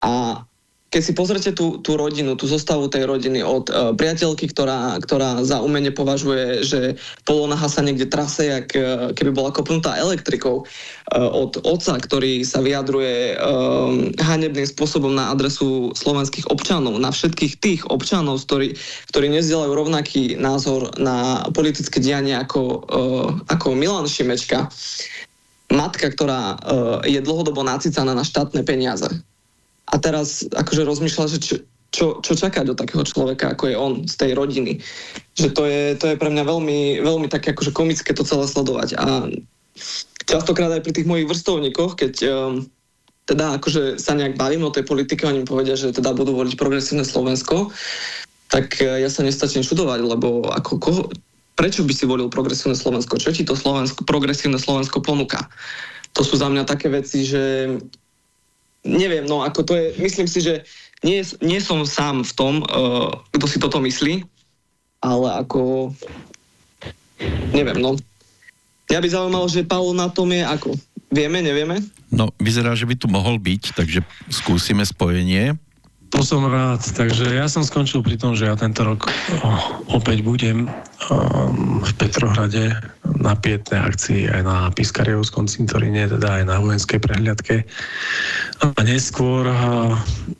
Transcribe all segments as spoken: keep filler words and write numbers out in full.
A keď si pozrete tú, tú rodinu, tú zostavu tej rodiny od uh, priateľky, ktorá, ktorá za umenie považuje, že polonaha sa niekde trase, jak uh, keby bola kopnutá elektrikou, uh, od otca, ktorý sa vyjadruje um, hanebným spôsobom na adresu slovenských občanov, na všetkých tých občanov, ktorí, ktorí nezdieľajú rovnaký názor na politické dianie ako, uh, ako Milan Šimečka. Matka, ktorá uh, je dlhodobo nacicaná na štátne peniaze. A teraz akože rozmýšľa, že čo, čo, čo čakať od takého človeka, ako je on, z tej rodiny. Že to je, to je pre mňa veľmi, veľmi také akože komické to celé sledovať. A častokrát aj pri tých mojich vrstovníkoch, keď um, teda akože sa nejak bavím o tej politike, oni mi povedia, že teda budú voliť progresívne Slovensko, tak uh, ja sa nestačím čudovať, lebo ako koho, prečo by si volil progresívne Slovensko? Čo ti to Slovensko, progresívne Slovensko ponúka? To sú za mňa také veci, že neviem, no ako to je, myslím si, že nie, nie som sám v tom, uh, kto si toto myslí, ale ako neviem, no. Mňa by zaujímalo, že Paolo na tom je ako? Vieme, nevieme? No, vyzerá, že by tu mohol byť, takže skúsime spojenie. To som rád, takže ja som skončil pri tom, že ja tento rok oh, opäť budem um, v Petrohrade na pietnej akcii aj na Piskarievskom cintoríne, teda aj na vojenskej prehliadke. A neskôr uh,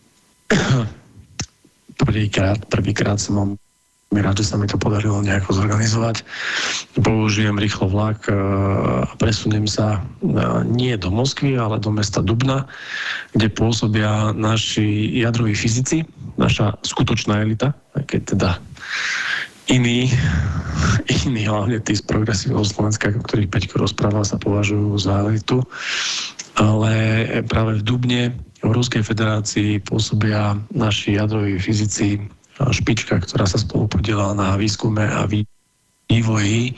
prvýkrát, prvýkrát som mám rád, že sa mi to podarilo nejako zorganizovať. Použijem rýchlo vlak a presuniem sa nie do Moskvy, ale do mesta Dubna, kde pôsobia naši jadroví fyzici, naša skutočná elita, aj keď teda iní, iní hlavne tí z progresívneho Slovenska, o ktorých Peťko rozprával, sa považujú za elitu. Ale práve v Dubne v Ruskej federácii pôsobia naši jadroví fyzici, špička, ktorá sa spolu podielala na výskume a vývoji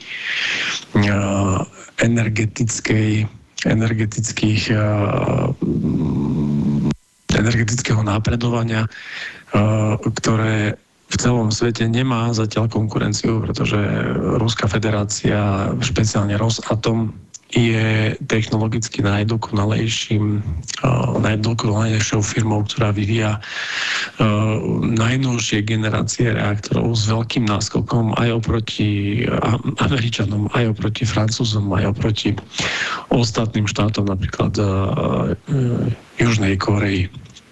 energetickej, energetických, energetického napredovania, ktoré v celom svete nemá zatiaľ konkurenciu, pretože Ruská federácia, špeciálne Rosatom, je technologicky najdokonalejším, uh, najdokonalejšou firmou, ktorá vyvíja uh, najnovšie generácie reaktorov s veľkým náskokom aj oproti uh, Američanom, aj oproti Francúzom, aj oproti ostatným štátom, napríklad uh, uh, Južnej Koreji.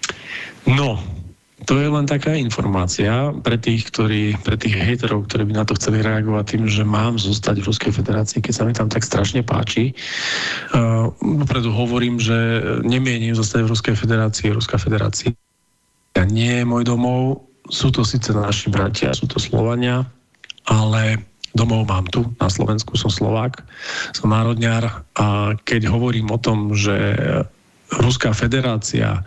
No, to je len taká informácia pre tých, ktorí, pre tých hejterov, ktorí by na to chceli reagovať tým, že mám zostať v Ruskej federácii, keď sa mi tam tak strašne páči. Uh, Dopredu hovorím, že nemienim zostať v Ruskej federácii. Ruská federácia nie je môj domov. Sú to síce naši bratia, sú to Slovania, ale domov mám tu, na Slovensku, som Slovák, som národňar a keď hovorím o tom, že Ruská federácia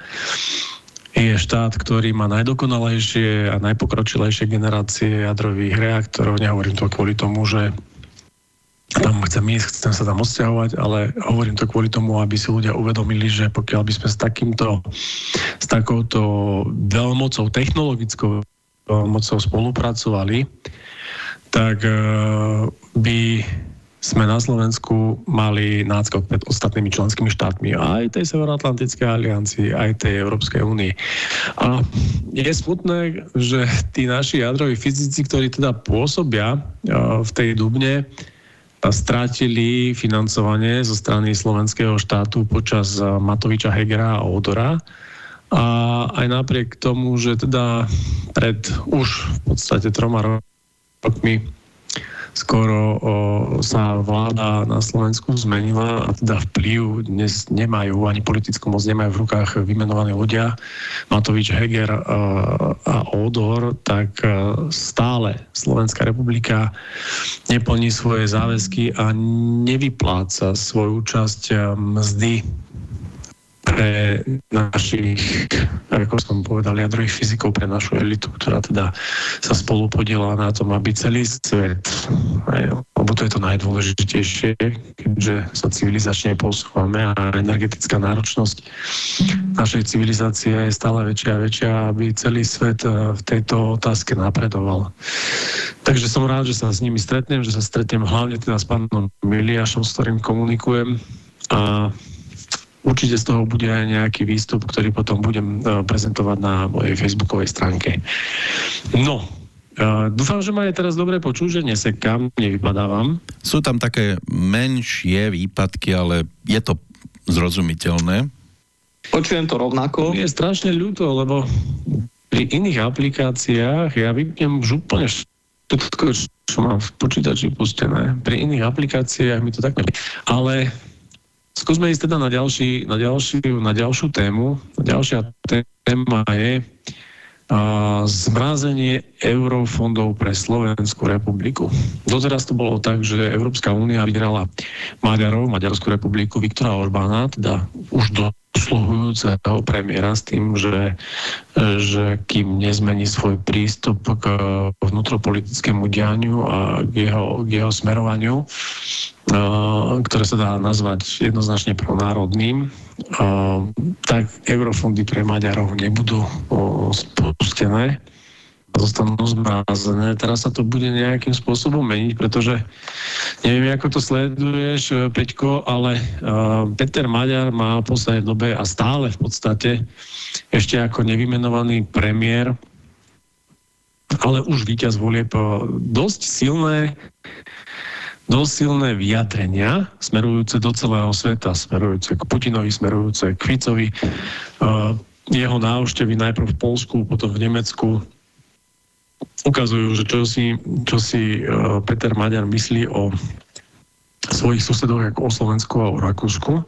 je štát, ktorý má najdokonalejšie a najpokročilejšie generácie jadrových reaktorov. Nehovorím to kvôli tomu, že tam chcem ísť, chcem sa tam odsťahovať, ale hovorím to kvôli tomu, aby si ľudia uvedomili, že pokiaľ by sme s takýmto, s takouto veľmocou, technologickou veľmocou spolupracovali, tak by sme na Slovensku mali náskok pred ostatnými členskými štátmi aj tej Severoatlantickej aliancii, aj tej Európskej únie. A je smutné, že tí naši jadroví fyzici, ktorí teda pôsobia v tej Dubne, strátili financovanie zo strany slovenského štátu počas Matoviča, Hegera a Odora. A aj napriek tomu, že teda pred už v podstate troma rokmi skoro o, sa vláda na Slovensku zmenila a teda vplyv dnes nemajú, ani politickú moc nemajú v rukách vymenovaní ľudia, Matovič, Heger a, a Odor, tak stále Slovenská republika neplní svoje záväzky a nevypláca svoju časť mzdy pre našich, ako som povedal, jadrových fyzikov, pre našu elitu, ktorá teda sa spolu podielala na tom, aby celý svet, lebo to je to najdôležitejšie, keďže sa civilizačne posúvame a energetická náročnosť našej civilizácie je stále väčšia a väčšia, aby celý svet v tejto otázke napredoval. Takže som rád, že sa s nimi stretnem, že sa stretnem hlavne teda s pánom Miliášom, s ktorým komunikujem a určite z toho bude aj nejaký výstup, ktorý potom budem prezentovať na mojej facebookovej stránke. No, dúfam, že ma je teraz dobre počuť, že nesekám, nevypadávam. Sú tam také menšie výpadky, ale je to zrozumiteľné. Počujem to rovnako. Je strašne ľúto, lebo pri iných aplikáciách ja vypnem už úplne všetko, čo mám v počítači pustené. Pri iných aplikáciách mi to tak nebudí. Ale skúsme ísť teda na, ďalší, na, ďalšiu, na ďalšiu tému. Ďalšia téma je a, zmrazenie eurofondov pre Slovenskú republiku. Doteraz to bolo tak, že Európska únia vyhrala Maďarov, Maďarskú republiku, Viktora Orbána, teda už do dosluhujúceho premiéra s tým, že, že kým nezmení svoj prístup k vnútropolitickému dianiu a k jeho, k jeho smerovaniu, ktoré sa dá nazvať jednoznačne pronárodným, tak eurofondy pre Maďarov nebudú spustené, zostanú zmrazené. Teraz sa to bude nejakým spôsobom meniť, pretože neviem, ako to sleduješ, Peťko, ale uh, Peter Maďar má v poslednej dobe a stále v podstate ešte ako nevymenovaný premiér, ale už víťaz volieb, dosť silné dosť silné vyjadrenia smerujúce do celého sveta, smerujúce k Putinovi, smerujúce k Ficovi. Uh, jeho návštevy najprv v Poľsku, potom v Nemecku ukazujú, že čo si, čo si uh, Peter Maďar myslí o svojich susedoch ako o Slovensku a o Rakúsku.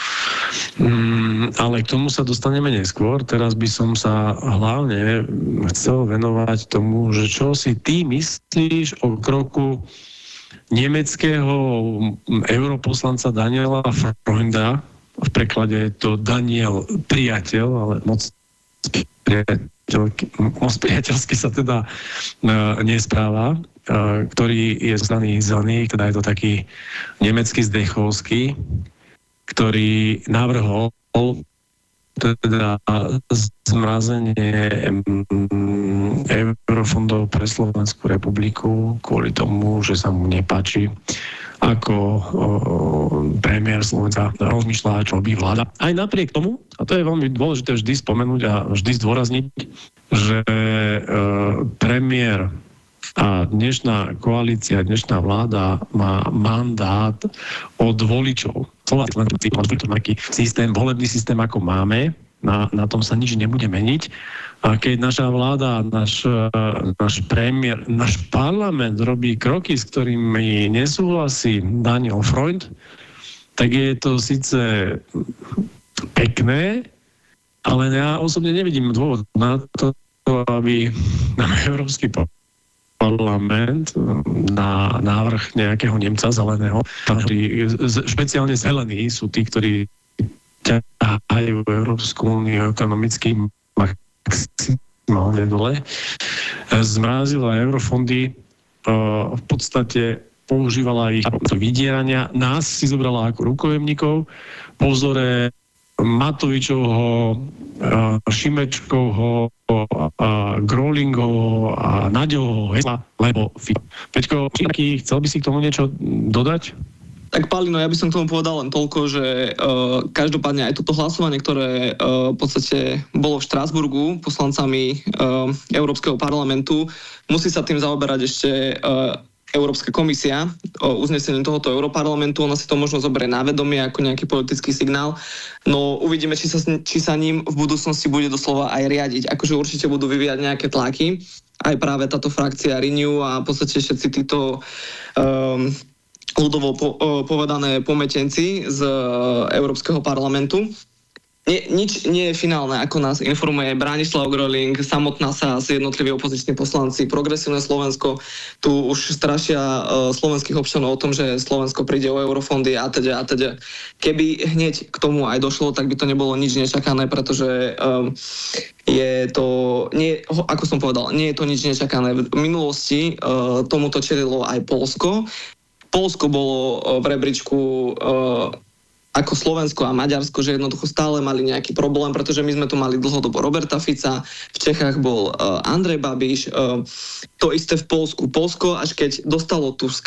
Um, ale k tomu sa dostaneme neskôr. Teraz by som sa hlavne chcel venovať tomu, že čo si ty myslíš o kroku nemeckého europoslanca Daniela Freunda. V preklade je to Daniel priateľ, ale moc priateľ moc priateľsky sa teda uh, nespráva, uh, ktorý je zvaný zelený, teda je to taký nemecký Zdechovský, ktorý navrhol teda zmrazenie um, eurofondov pre Slovenskú republiku kvôli tomu, že sa mu nepáči, ako o, premiér Slovenska rozmýšľa, čo robí vláda. Aj napriek tomu, a to je veľmi dôležité vždy spomenúť a vždy zdôrazniť, že e, premiér a dnešná koalícia, dnešná vláda má mandát od voličov. Slovenský systém, volebný systém, ako máme, na, na tom sa nič nebude meniť. A keď naša vláda, náš, náš premiér, náš parlament robí kroky, s ktorými nesúhlasí Daniel Freund, tak je to síce pekné, ale ja osobne nevidím dôvod na to, aby nám Európsky parlament na návrh nejakého Nemca zeleného, ktorí, špeciálne zelení sú tí, ktorí ťahajú Európsku úniu ekonomicky maximálne dole, zmrazila eurofondy, v podstate používala ich vydierania, nás si zobrala ako rukojemníkov po vzore Matovičovho, Šimečkovho, Grolingovho a Naďovho hesla, lebo Peťko, chcel by si k tomu niečo dodať? Tak Palino, ja by som k tomu povedal len toľko, že uh, každopádne aj toto hlasovanie, ktoré uh, v podstate bolo v Štrasburgu poslancami uh, Európskeho parlamentu, musí sa tým zaoberať ešte uh, Európska komisia o uznesení tohoto Europarlamentu. Ona si to možno zoberie na vedomie ako nejaký politický signál, no uvidíme, či sa, či sa ním v budúcnosti bude doslova aj riadiť. Akože určite budú vyvíjať nejaké tlaky, aj práve táto frakcia Renew a v podstate všetci títo um, ľudovo po, povedané pometenci z Európskeho parlamentu. Nie, nič nie je finálne, ako nás informuje Branislav Groling, samotná sa s jednotliví opoziční poslanci, Progresívne Slovensko, tu už strašia uh, slovenských občanov o tom, že Slovensko príde o eurofondy a teda a teda. Keby hneď k tomu aj došlo, tak by to nebolo nič nečakané, pretože um, je to, nie, ako som povedal, nie je to nič nečakané. V minulosti uh, tomuto čelilo aj Poľsko. Poľsko bolo uh, v rebríčku uh, ako Slovensko a Maďarsko, že jednoducho stále mali nejaký problém, pretože my sme tu mali dlhodobo Roberta Fica, v Čechách bol uh, Andrej Babiš, uh, to isté v Poľsku. Poľsko, až keď dostalo Tuska,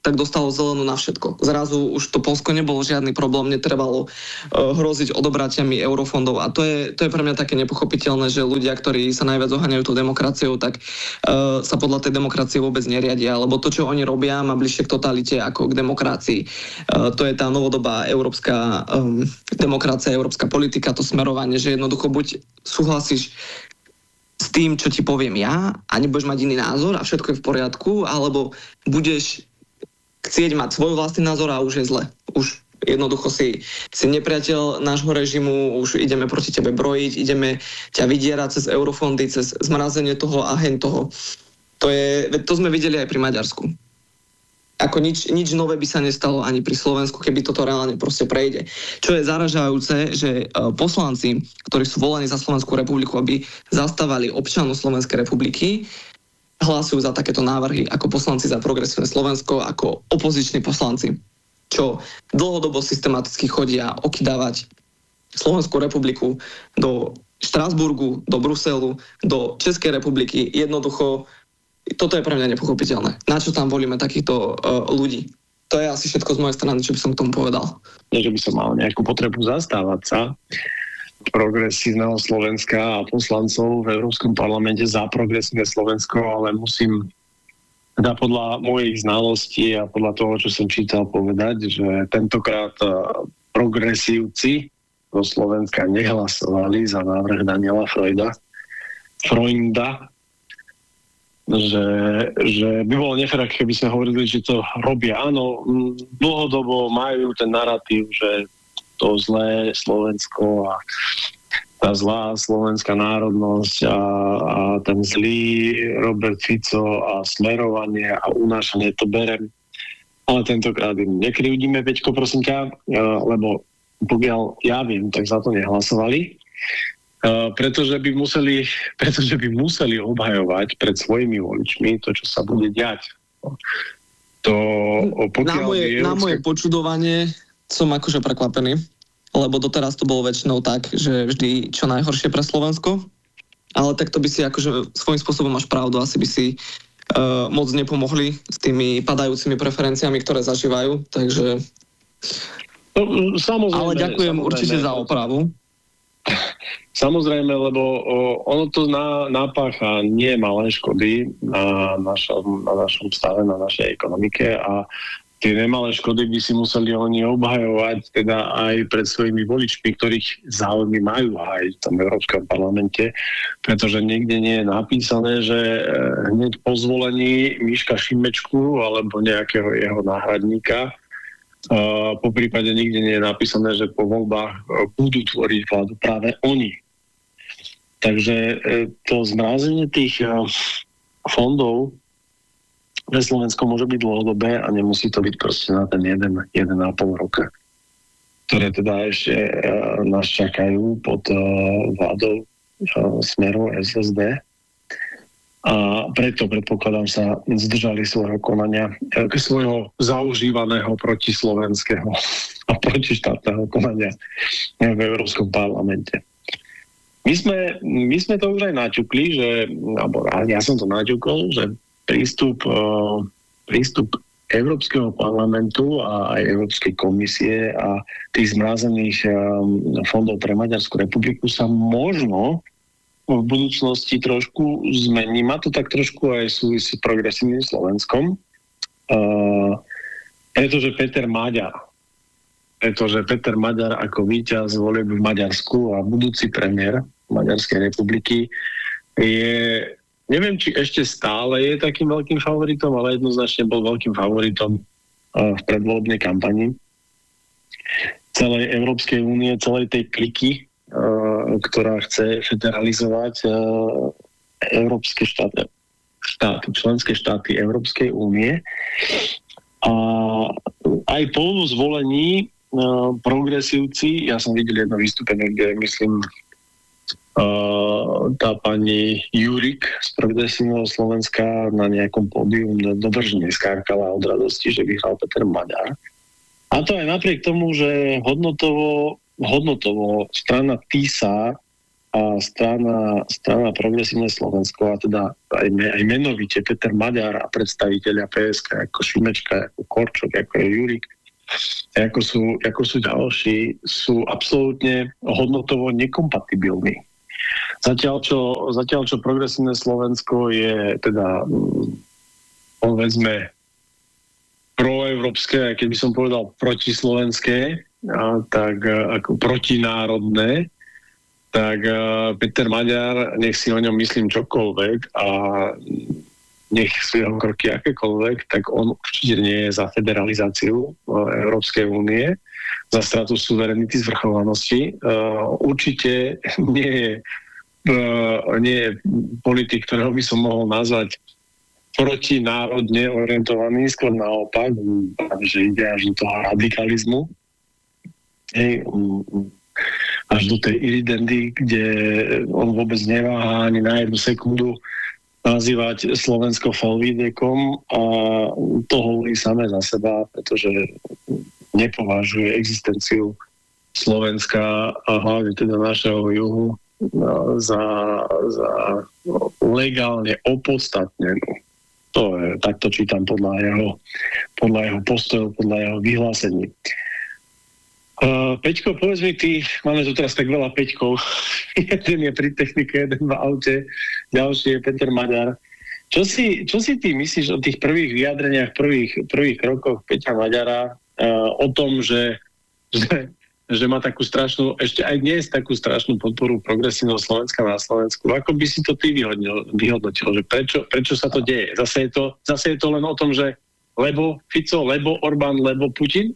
tak dostalo zelenú na všetko. Zrazu už to Poľsko nebolo žiadny problém, netrebalo uh, hroziť odobratiami eurofondov a to je, to je pre mňa také nepochopiteľné, že ľudia, ktorí sa najviac oháňajú tú demokraciou, tak uh, sa podľa tej demokracie vôbec neriadia, lebo to, čo oni robia, má bližšie k totalite ako k demokracii. Uh, to je tá novodobá európska um, demokracia, európska politika, to smerovanie, že jednoducho buď súhlasíš s tým, čo ti poviem ja a nebudeš mať iný názor a všetko je v poriadku, alebo budeš chcieť mať svoj vlastný názor a už je zle. Už jednoducho si, si nepriateľ nášho režimu, už ideme proti tebe brojiť, ideme ťa vydierať cez eurofondy, cez zmrazenie toho a hen toho. To, je, to sme videli aj pri Maďarsku. Ako nič, nič nové by sa nestalo ani pri Slovensku, keby toto reálne proste prejde. Čo je zaražajúce, že poslanci, ktorí sú volení za Slovenskú republiku, aby zastávali občanov Slovenskej republiky, hlasujú za takéto návrhy ako poslanci za Progresívne Slovensko, ako opoziční poslanci, čo dlhodobo systematicky chodia okydávať Slovenskú republiku do Štrasburgu, do Bruselu, do Českej republiky. Jednoducho, toto je pre mňa nepochopiteľné. Na čo tam volíme takýchto uh, ľudí? To je asi všetko z mojej strany, čo by som k tomu povedal. Nie, že by som mal nejakú potrebu zastávať sa Progresívneho Slovenska a poslancov v Európskom parlamente za Progresívne Slovensko, ale musím teda podľa mojich znalostí a podľa toho, čo som čítal, povedať, že tentokrát progresívci zo Slovenska nehlasovali za návrh Daniela Freuda, Freunda, že, že by bolo nefér, keby sme hovorili, že to robia. Áno, dlhodobo majú ten narratív, že to zlé Slovensko a tá zlá slovenská národnosť a, a ten zlý Robert Fico a smerovanie a unášanie, to berem. Ale tentokrát im nekrivdíme, Peťko, prosím ťa, lebo pokiaľ ja viem, tak za to nehlasovali, pretože by museli, pretože by museli obhajovať pred svojimi voličmi to, čo sa bude diať. To, na moje, európske... na moje počudovanie som akože prekvapený, lebo doteraz to bolo väčšinou tak, že vždy čo najhoršie pre Slovensko, ale takto by si akože svojím spôsobom máš pravdu, asi by si uh, moc nepomohli s tými padajúcimi preferenciami, ktoré zažívajú, takže... No, samozrejme, ale ďakujem samozrejme, určite za opravu. Samozrejme, lebo o, ono to na, napácha nie malé škody na našom, na našom stave, na našej ekonomike a tie nemalé škody by si museli oni obhajovať teda aj pred svojimi voličmi, ktorých záujmy majú aj v tom Európskom parlamente, pretože niekde nie je napísané, že hneď po zvolení Miška Šimečku alebo nejakého jeho náhradníka, uh, po prípade nikde nie je napísané, že po voľbách budú tvoriť vládu práve oni. Takže to zmrazenie tých uh, fondov pre Slovensko môže byť dlhodobé a nemusí to byť proste na ten jeden, jeden a pol roka, ktoré teda ešte uh, nás čakajú pod uh, vládou uh, Smeru es es dé. A preto, predpokladám, sa zdržali svojho konania, uh, svojho zaužívaného protislovenského a protištátneho konania v Európskom parlamente. My sme, my sme to už aj naťukli, že, alebo ja som to naťukol, že prístup, prístup Európskeho parlamentu a aj Európskej komisie a tých zmrazených fondov pre Maďarskú republiku sa možno v budúcnosti trošku zmení. Má to tak trošku aj súvisí s Progresívnym Slovenskom, pretože Peter Maďar pretože Peter Maďar ako víťaz volieb v Maďarsku a budúci premiér Maďarskej republiky je, neviem, či ešte stále je takým veľkým favoritom, ale jednoznačne bol veľkým favoritom uh, v predvolebnej kampani celej Európskej únie, celej tej kliky, uh, ktorá chce federalizovať uh, európske štáty, štáty, členské štáty Európskej únie. A aj po zvolení uh, progresívci, ja som videl jedno vystúpenie, kde myslím Uh, tá pani Jurik z Progresívneho Slovenska na nejakom pódiu dodržne skákala od radosti, že vyhral Peter Maďar. A to aj napriek tomu, že hodnotovo, hodnotovo strana TISA a strana, strana Progresívne Slovensko, a teda aj, aj menovite Peter Maďar a predstaviteľia pé es ká, ako Šimečka, ako Korčok, ako je Jurík, ako sú, ako sú ďalší, sú absolútne hodnotovo nekompatibilní. Zatiaľ čo, zatiaľ, čo Progresívne Slovensko je teda, povedzme, proeurópske, aj keď by som povedal protislovenské, a tak ako protinárodné, tak Peter Maďar, nech si o ňom myslím čokoľvek a nech sú jeho kroky akékoľvek, tak on určite nie je za federalizáciu Európskej únie, za stratu suverenity, zvrchovanosti. Určite nie je, nie je politik, ktorého by som mohol nazvať protinárodne orientovaný, skôr naopak, že ide až do toho radikalizmu. Hej, až do tej iridendy, kde on vôbec neváha ani na jednu sekundu nazývať Slovensko folvidiekom a to hovorí samé za seba, pretože nepovažuje existenciu Slovenska a hlavne teda našeho juhu za, za legálne opodstatnenú. To je, takto čítam podľa jeho, podľa jeho postojov, podľa jeho vyhlásení. Uh, Peťko, povedz mi ty, máme tu teraz tak veľa Peťkov, jeden je pri technike, jeden v aute, ďalší je Peter Maďar. Čo si, čo si ty myslíš o tých prvých vyjadreniach, prvých, prvých krokoch Peťa Maďara, uh, o tom, že, že, že má takú strašnú, ešte aj dnes takú strašnú podporu Progresívneho Slovenska na Slovensku. Ako by si to ty vyhodnil, vyhodnotil, že prečo, prečo sa to deje? Zase je to, zase je to len o tom, že lebo Fico, lebo Orbán, lebo Putin?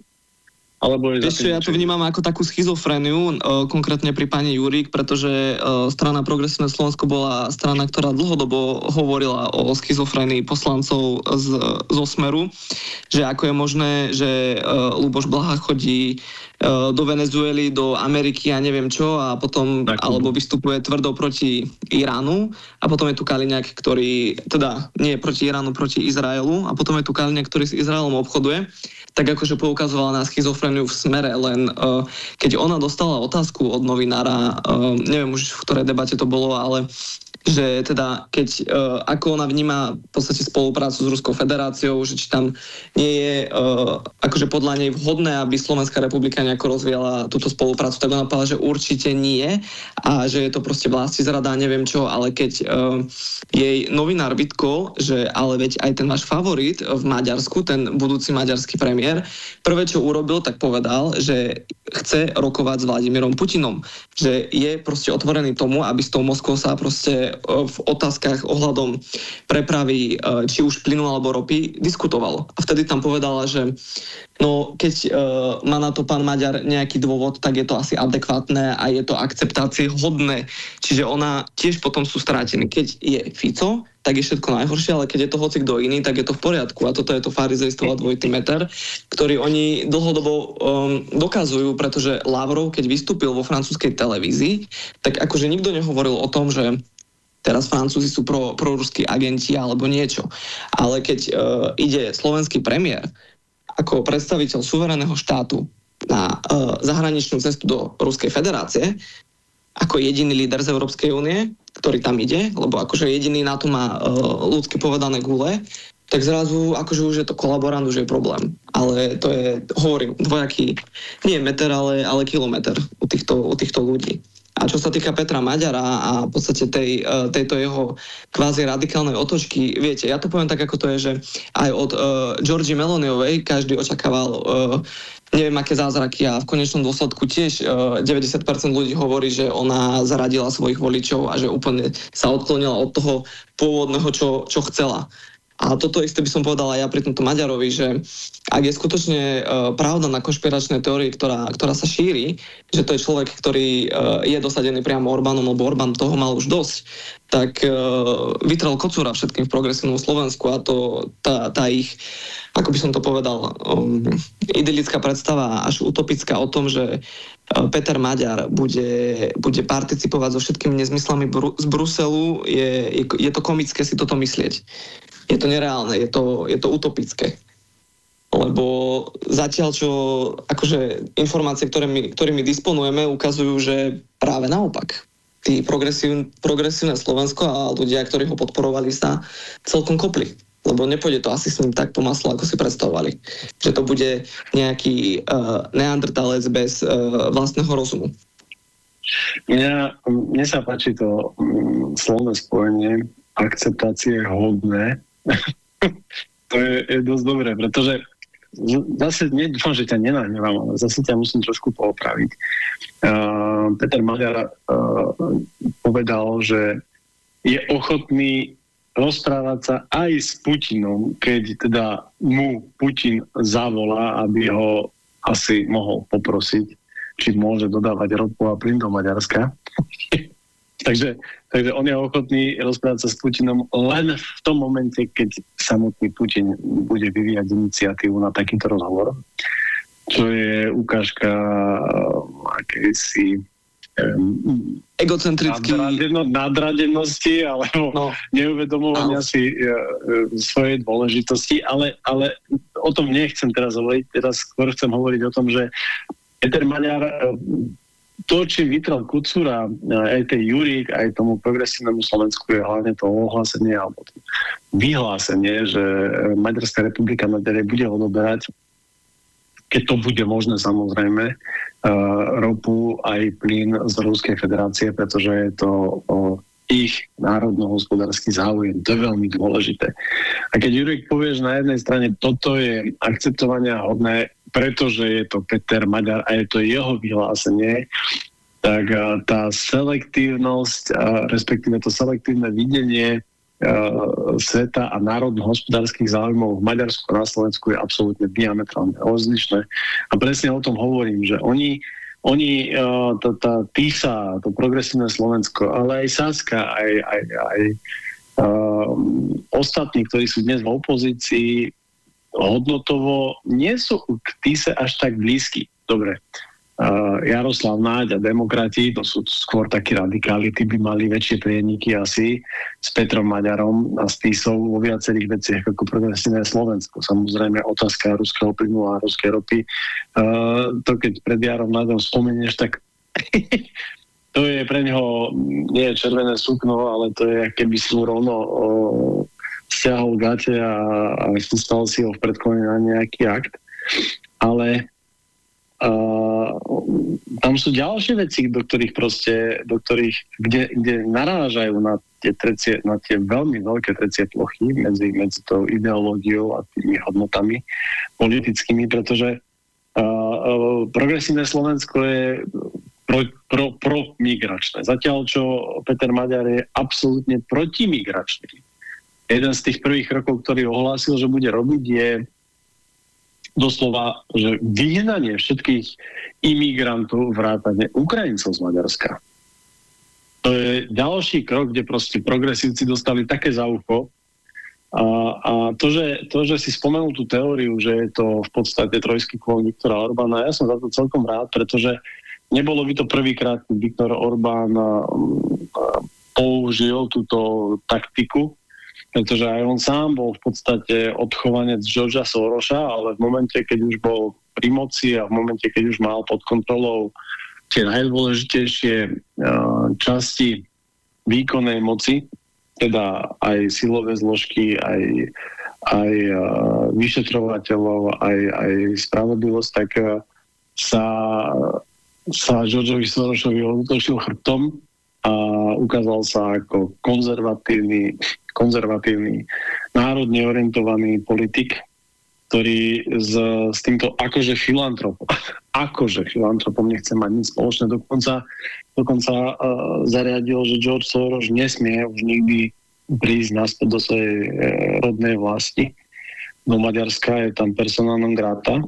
Alebo je Ešte ja to vnímam ako takú schizofréniu, uh, konkrétne pri pani Jurík, pretože uh, strana Progresívne Slovensko bola strana, ktorá dlhodobo hovorila o schizofrénii poslancov z, zo Smeru, že ako je možné, že uh, Ľuboš Blaha chodí uh, do Venezuely, do Ameriky a neviem čo a potom, tak, alebo vystupuje tvrdo proti Iránu a potom je tu Kaliňák, ktorý, teda nie proti Iránu, proti Izraelu a potom je tu Kaliňák, ktorý s Izraelom obchoduje. Tak akože poukazovala na schizofréniu v Smere, len uh, keď ona dostala otázku od novinára, uh, neviem už v ktorej debate to bolo, ale že teda keď, uh, ako ona vníma v podstate spoluprácu s Ruskou federáciou, že či tam nie je uh, akože podľa nej vhodné, aby Slovenská republika nejako rozvíjala túto spoluprácu, tak ona povedala, že určite nie a že je to proste vlastizrada, neviem čo, ale keď uh, jej novinár vytkol, že ale veď aj ten váš favorit v Maďarsku, ten budúci maďarský premiér, prvé čo urobil, tak povedal, že chce rokovať s Vladimírom Putinom, že je proste otvorený tomu, aby s tou Moskvou sa proste v otázkach ohľadom prepravy, či už plynu alebo ropy, diskutovalo. A vtedy tam povedala, že no keď uh, má na to pán Maďar nejaký dôvod, tak je to asi adekvátne a je to akceptácie hodné. Čiže ona tiež potom sú strátení. Keď je Fico, tak je všetko najhoršie, ale keď je to hoci kto iný, tak je to v poriadku. A toto je to farizejstvo a dvojitý meter, ktorý oni dlhodobo um, dokazujú, pretože Lavrov, keď vystúpil vo francúzskej televízii, tak akože nikto nehovoril o tom, že teraz Francúzi sú pro, proruskí agenti alebo niečo. Ale keď uh, ide slovenský premiér ako predstaviteľ suverénneho štátu na uh, zahraničnú cestu do Ruskej federácie, ako jediný líder z Európskej únie, ktorý tam ide, lebo akože jediný na to má uh, ľudsky povedané gule, tak zrazu akože už je to kolaborant, už je problém. Ale to je, hovorím, dvojaký, nie meter, ale, ale kilometer u týchto, u týchto ľudí. A čo sa týka Petra Maďara a v podstate tej, tejto jeho kvázi radikálnej otočky, viete, ja to poviem tak, ako to je, že aj od uh, Georgie Meloniovej každý očakával uh, neviem aké zázraky a v konečnom dôsledku tiež uh, deväťdesiat percent ľudí hovorí, že ona zaradila svojich voličov a že úplne sa odklonila od toho pôvodného, čo, čo chcela. A toto isté by som povedala ja pri tomto Maďarovi, že ak je skutočne uh, pravda na konšpiračnej teórii, ktorá, ktorá sa šíri, že to je človek, ktorý uh, je dosadený priamo Orbánom, lebo Orbán toho mal už dosť, tak uh, vytrel kocúra všetkým v Progresívnom Slovensku a to, tá, tá ich, ako by som to povedal, um, idylická predstava až utopická o tom, že uh, Peter Maďar bude, bude participovať so všetkými nezmyslami Bru- z Bruselu, je, je, je to komické si toto myslieť. Je to nereálne, je to, je to utopické. Lebo zatiaľ, čo akože informácie, ktorými, ktorými disponujeme, ukazujú, že práve naopak. tí progresív, progresívne Slovensko a ľudia, ktorí ho podporovali, sa celkom kopli. Lebo nepôjde to asi s ním tak po maslu, ako si predstavovali. Že to bude nejaký uh, neandertalec bez uh, vlastného rozumu. Mňa, mne sa páči to um, slovné spojenie akceptácie hodné. To je, je dosť dobré, pretože zase nedúfam, že ťa nenahnevam, ale zase ťa musím trošku poopraviť. Uh, Peter Maďar uh, povedal, že je ochotný rozprávať sa aj s Putinom, keď teda mu Putin zavolá, aby ho asi mohol poprosiť, či môže dodávať ropu a plyn do Maďarska. takže, takže on je ochotný rozprávať sa s Putinom len v tom momente, keď samotný Putin bude vyvíjať iniciatívu na takýto rozhovor, čo je ukážka akejsi um, egocentrický nadradeno, nadradenosti alebo no. neuvedomovania no. si uh, svojej dôležitosti, ale, ale o tom nechcem teraz hovoriť, teraz skôr chcem hovoriť o tom, že Peter Maďar uh, to, či vytral Kucúra, aj tej Jurík, aj tomu progresívnemu Slovensku je hlavne to ohlásenie alebo to vyhlásenie, že Maďarská republika naďalej bude odoberať, keď to bude možné samozrejme, ropu aj plyn z Ruskej federácie, pretože je to ich národno-hospodársky záujem. To je veľmi dôležité. A keď Jurek povie, že na jednej strane toto je akceptovania hodné, pretože je to Peter Maďar a je to jeho vyhlásenie, tak tá selektívnosť, respektíve to selektívne videnie sveta a národno-hospodárskych záujmov v Maďarsku a na Slovensku je absolútne diametrálne rozlišné. A presne o tom hovorím, že oni, oni tá, tá TISA, to progresívne Slovensko, ale aj Saska, aj, aj, aj um, ostatní, ktorí sú dnes v opozícii, hodnotovo nie sú k TISE až tak blízky. Dobre. Uh, Jaroslav Náď a demokrati, to sú skôr takí radikáli, tí by mali väčšie prieniky asi s Petrom Maďarom a s TISou vo viacerých veciach ako progresívne Slovensko. Samozrejme otázka ruského plynu a ruskej ropy. Uh, to keď pred Jarom Náďom spomenieš, tak to je pre neho nie je červené sukno, ale to je, keby si mu rovno uh, stiahol gate a, a chystal si ho v predklone na nejaký akt. Ale Uh, tam sú ďalšie veci, do ktorých proste, do ktorých, kde, kde narážajú na tie, trecie, na tie veľmi veľké trecie plochy medzi, medzi tou ideológiou a tými hodnotami politickými, pretože uh, uh, progresívne Slovensko je pro, pro, pro-migračné. Zatiaľ, čo Peter Maďar je absolútne protimigračný. Jeden z tých prvých krokov, ktorý ohlásil, že bude robiť, je doslova, že vyhnanie všetkých imigrantov vrátane Ukrajincov z Maďarska. To je ďalší krok, kde proste progresívci dostali také za ucho. A, a to, že, to, že si spomenul tú teóriu, že je to v podstate trojský klon Viktora Orbána, ja som za to celkom rád, pretože nebolo by to prvýkrát, keď Viktor Orbán použil túto taktiku, pretože aj on sám bol v podstate odchovanec Georgea Sorosa, ale v momente, keď už bol pri moci a v momente, keď už mal pod kontrolou tie najdôležitejšie uh, časti výkonnej moci, teda aj silové zložky, aj, aj uh, vyšetrovateľov, aj, aj spravodlivosť, tak uh, sa, sa Georgeovi Sorosovi otočil chrbtom a ukázal sa ako konzervatívny konzervatívny, národne orientovaný politik, ktorý s, s týmto akože filantropom, akože filantropom nechce mať nič spoločné, dokonca, dokonca uh, zariadil, že George Soros nesmie už nikdy prísť naspäť do svojej uh, rodnej vlasti. Do Maďarska je tam persona non grata,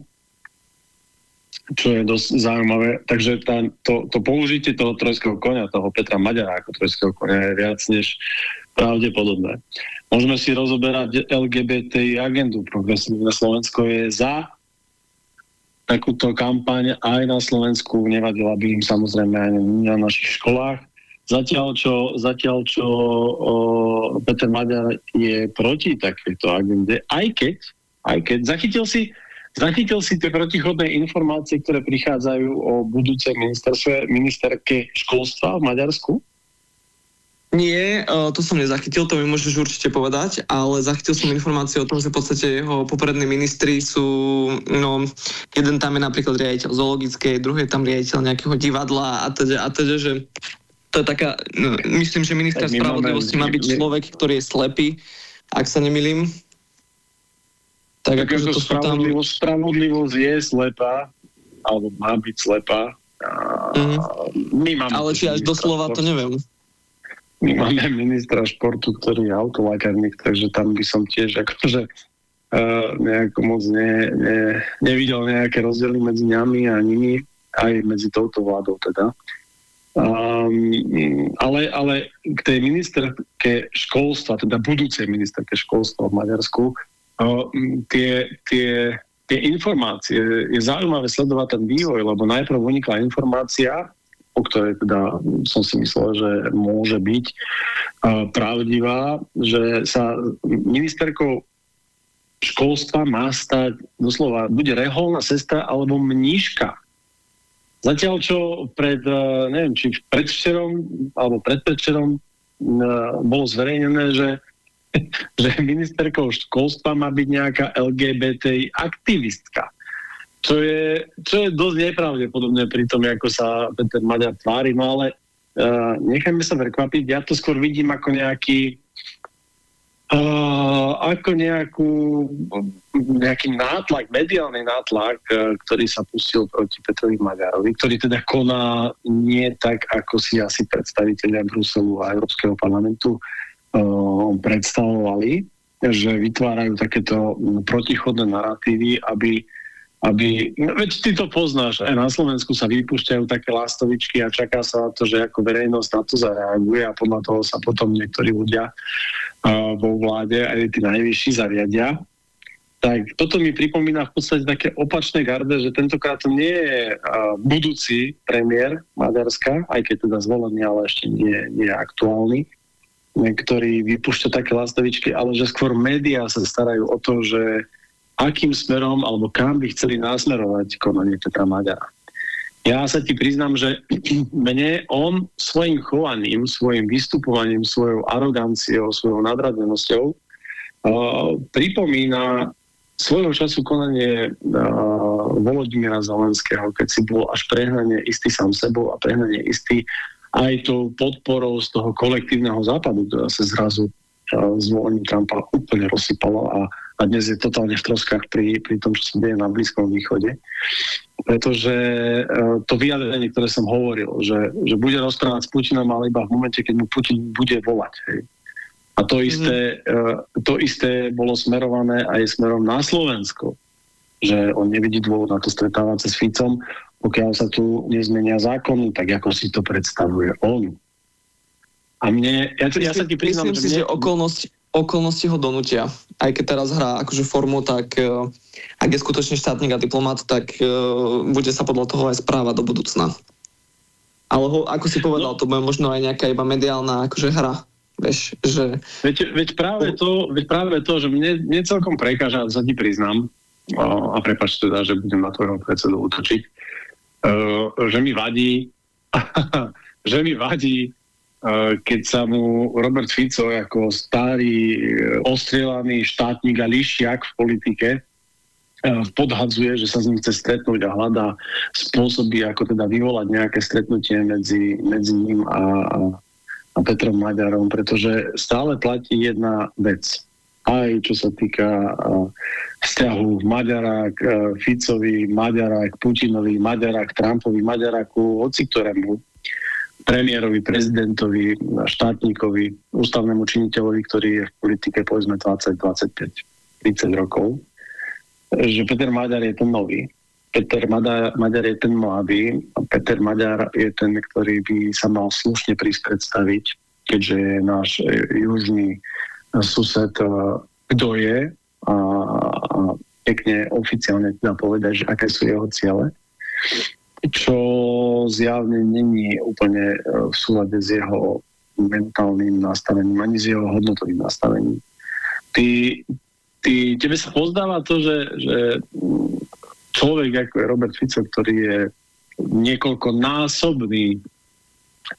čo je dosť zaujímavé. Takže tá, to, to použitie toho trojského konia, toho Petra Maďara ako trojského konia je viac než pravdepodobné. Môžeme si rozoberať el gé bé té agendu. Progresívne Slovensko je za takúto kampaň aj na Slovensku. Nevadila by im samozrejme aj na našich školách. Zatiaľ, čo, zatiaľ, čo o, Peter Maďar je proti takejto agende, aj keď, aj keď zachytil si Zachytil si tie protichodné informácie, ktoré prichádzajú o budúcej ministerstve, ministerke školstva v Maďarsku? Nie, to som nezachytil, to mi môžeš určite povedať, ale zachytil som informáciu o tom, že v podstate jeho poprední ministri sú, no, jeden tam je napríklad riaditeľ zoologickej, druhý je tam riaditeľ nejakého divadla a teda, a teda, že to je taká, no, myslím, že minister spravodlivosti má byť človek, ktorý je slepý, ak sa nemýlim. Tak, tak akože to spravodlivosť, tam... spravodlivosť je slepá, alebo má byť slepá. Mm. My máme ale či až doslova, to neviem. My máme ministra športu, ktorý je autolakárnik, takže tam by som tiež akože uh, nejako moc ne, ne, nevidel nejaké rozdiely medzi nami a nimi, aj medzi touto vládou teda. Um, ale, ale k tej ministerke školstva, teda budúcej ministerke školstva v Maďarsku, uh, tie, tie, tie informácie, je zaujímavé sledovať ten vývoj, lebo najprv unikla informácia, o ktorej teda som si myslel, že môže byť uh, pravdivá, že sa ministerkou školstva má stať doslova bude reholná sestra alebo mníška. Zatiaľ, čo pred, uh, neviem, či predvčerom alebo predpredvčerom uh, bolo zverejnené, že, že ministerkou školstva má byť nejaká el gé bé té aktivistka. Čo je, čo je dosť nepravdepodobné pri tom, ako sa Peter Maďar tvári, no ale uh, nechajme sa prekvapiť, ja to skôr vidím ako nejaký uh, ako nejakú nejaký nátlak, mediálny nátlak, uh, ktorý sa pustil proti Petrovi Maďarovi, ktorý teda koná nie tak, ako si asi predstavitelia Bruselu a Európskeho parlamentu uh, predstavovali, že vytvárajú takéto protichodné naratívy, aby aby, no, veď ty to poznáš, aj na Slovensku sa vypúšťajú také lastovičky a čaká sa na to, že ako verejnosť na to zareaguje a podľa toho sa potom niektorí ľudia uh, vo vláde, aj tí najvyšší, zariadia. Tak toto mi pripomína v podstate také opačné garde, že tentokrát to nie je uh, budúci premiér Maďarska, aj keď teda zvolený, ale ešte nie, nie je aktuálny, ktorý vypúšťa také lastovičky, ale že skôr médiá sa starajú o to, že akým smerom alebo kam by chceli nasmerovať konanie Petra Maďara. Ja sa ti priznám, že mne on svojim chovaním, svojim vystupovaním, svojou aroganciou, svojou nadradenosťou uh, pripomína svojho času konanie uh, Volodymyra Zelenského, keď si bol až prehnane istý sám sebou a prehnane istý aj tou podporou z toho kolektívneho západu, ktorá sa zrazu uh, zvolením Trumpa úplne rozsypalo a a dnes je totálne v troskách pri, pri tom, čo sa deje na Blízkom východe. Pretože uh, to vyjadrenie, ktoré som hovoril, že, že bude rozprávať s Putinom, ale iba v momente, keď mu Putin bude volať. Hej. A to isté, mm. uh, to isté bolo smerované aj smerom na Slovensko. Že on nevidí dôvod na to stretávať sa s Ficom, pokiaľ sa tu nezmenia zákony, tak ako si to predstavuje on. A mne, ja, ja sa ti priznám, myslím si, že, mne... že okolnosti okolnosti ho donútia. Aj keď teraz hrá akože formu, tak uh, ak je skutočne štátnik a diplomat, tak uh, bude sa podľa toho aj správať do budúcna. Ale ho, ako si povedal, no, to bude možno aj nejaká iba mediálna akože hra. Vieš, že... Veď, veď, práve to, veď práve to, že mne, mne celkom prekáža, sa ti priznám, a, a prepáč teda, že budem na tvojho predsedu útočiť, uh, že mi vadí, že mi vadí, keď sa mu Robert Fico ako starý ostrieľaný štátnik a lišiak v politike podhadzuje, že sa s ním chce stretnúť a hľadá spôsoby, ako teda vyvolať nejaké stretnutie medzi, medzi ním a, a, a Petrom Maďarom, pretože stále platí jedna vec. Aj čo sa týka vzťahu Maďara k Ficovi, Maďara k Putinovi, Maďara k Trumpovi, Maďara ku hoci ktorému premiérovi, prezidentovi, štátníkovi, ústavnému činiteľovi, ktorý je v politike povedzme dvadsať, dvadsaťpäť, tridsať rokov, že Peter Maďar je ten nový. Peter Maďar, Maďar je ten mladý a Peter Maďar je ten, ktorý by sa mal slušne prísť predstaviť, keďže je náš južný sused, kto je a, a pekne oficiálne teda povedať, že aké sú jeho ciele, čo zjavne není úplne v súlade s jeho mentálnym nastavením, ani s jeho hodnotovým nastavením. Ty, ty, tebe sa pozdáva to, že, že človek ako je Robert Fico, ktorý je niekoľkonásobný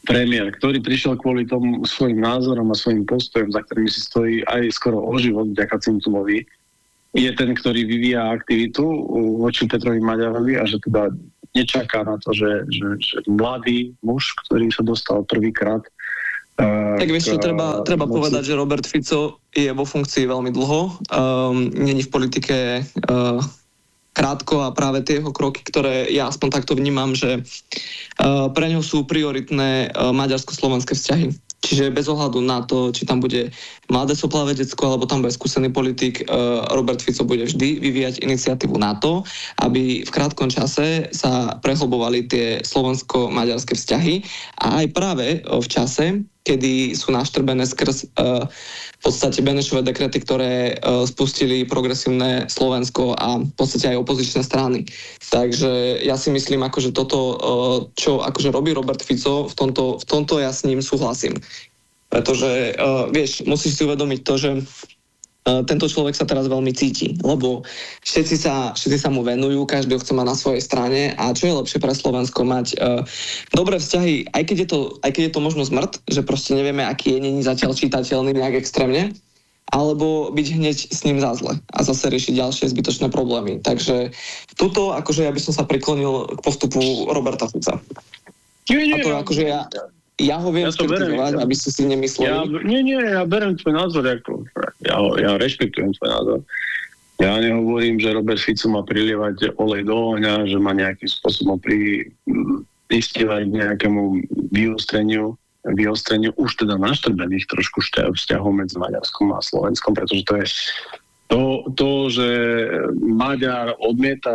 premiér, ktorý prišiel kvôli tomu svojim názorom a svojim postojom, za ktorými si stojí aj skoro o život vďaka Cintulovi, je ten, ktorý vyvíja aktivitu voči Petrovi Maďarovi a že teda nečaká na to, že, že, že mladý muž, ktorý sa dostal prvýkrát. Uh, tak vieš čo, treba, treba moci. povedať, že Robert Fico je vo funkcii veľmi dlho. Um, není v politike uh, krátko a práve tie jeho kroky, ktoré ja aspoň takto vnímam, že uh, pre ňo sú prioritné uh, maďarsko-slovenské vzťahy. Čiže bez ohľadu na to, či tam bude mladé soplavé decko, alebo tam bude skúsený politik, uh, Robert Fico bude vždy vyvíjať iniciatívu na to, aby v krátkom čase sa prehlbovali tie slovensko-maďarské vzťahy a aj práve uh, v čase, kedy sú naštrbené skrz uh, v podstate Benešové dekrety, ktoré uh, spustili progresívne Slovensko a v podstate aj opozičné strany. Takže ja si myslím, akože toto, uh, čo akože robí Robert Fico, v tomto, v tomto ja s ním súhlasím. Pretože, uh, vieš, musíš si uvedomiť to, že tento človek sa teraz veľmi cíti, lebo všetci sa, všetci sa mu venujú, každý ho chce mať na svojej strane a čo je lepšie pre Slovensko mať uh, dobré vzťahy, aj keď, je to, aj keď je to možno zmrt, že proste nevieme, aký je, není zatiaľ čitateľný nejak extrémne, alebo byť hneď s ním za zle a zase riešiť ďalšie zbytočné problémy. Takže tuto, akože ja by som sa priklonil k postupu Roberta Fica. Nie, nie, a to akože ja... Ja ho viem ja skritizovať, aby ste si nemysleli. Ja, nie, nie, ja berem tvoj názor, ako, ja, ja rešpektujem tvoj názor. Ja nehovorím, že Robert Fico má prilievať olej do ohňa, že má nejakým spôsobom pri, prispievať nejakému vyostreniu, vyostreniu už teda naštrbených trošku vzťahov medzi Maďarskom a Slovenskom, pretože to je to, to že Maďar odmieta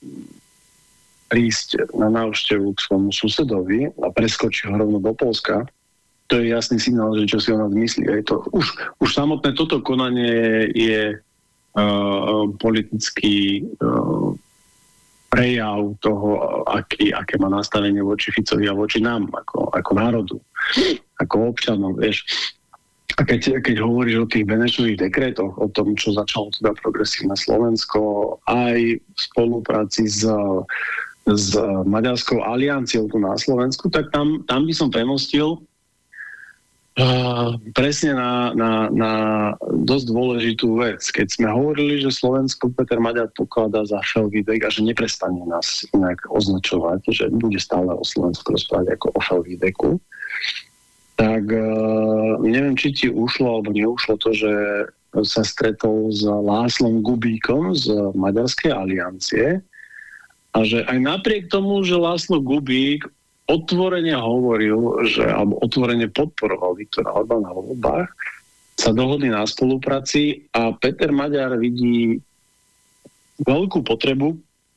prísť na návštevu k svojmu susedovi a preskočí ho rovno do Poľska, to je jasný signál, že čo si o nás myslí. Je to, už, už samotné toto konanie je uh, politický uh, prejav toho, aký, aké má nastavenie voči Ficovi a voči nám, ako, ako národu, ako občanom, vieš. A keď, keď hovoríš o tých Benešových dekretoch, o tom, čo začalo teda progresívne Slovensko, aj v spolupráci s s Maďarskou alianciou tu na Slovensku, tak tam, tam by som premostil uh, presne na, na, na dosť dôležitú vec. Keď sme hovorili, že Slovensko Peter Maďar pokladá za Felvidek a že neprestane nás inak označovať, že bude stále o Slovensku rozprávať ako o Felvideku, tak uh, neviem, či ti ušlo alebo neušlo to, že sa stretol s Lászlom Gubíkom z Maďarskej aliancie. A že aj napriek tomu, že László Gubík otvorene hovoril, že, alebo otvorene podporoval Viktora Orbána vo voľbách, sa dohodli na spolupráci a Peter Maďar vidí veľkú potrebu,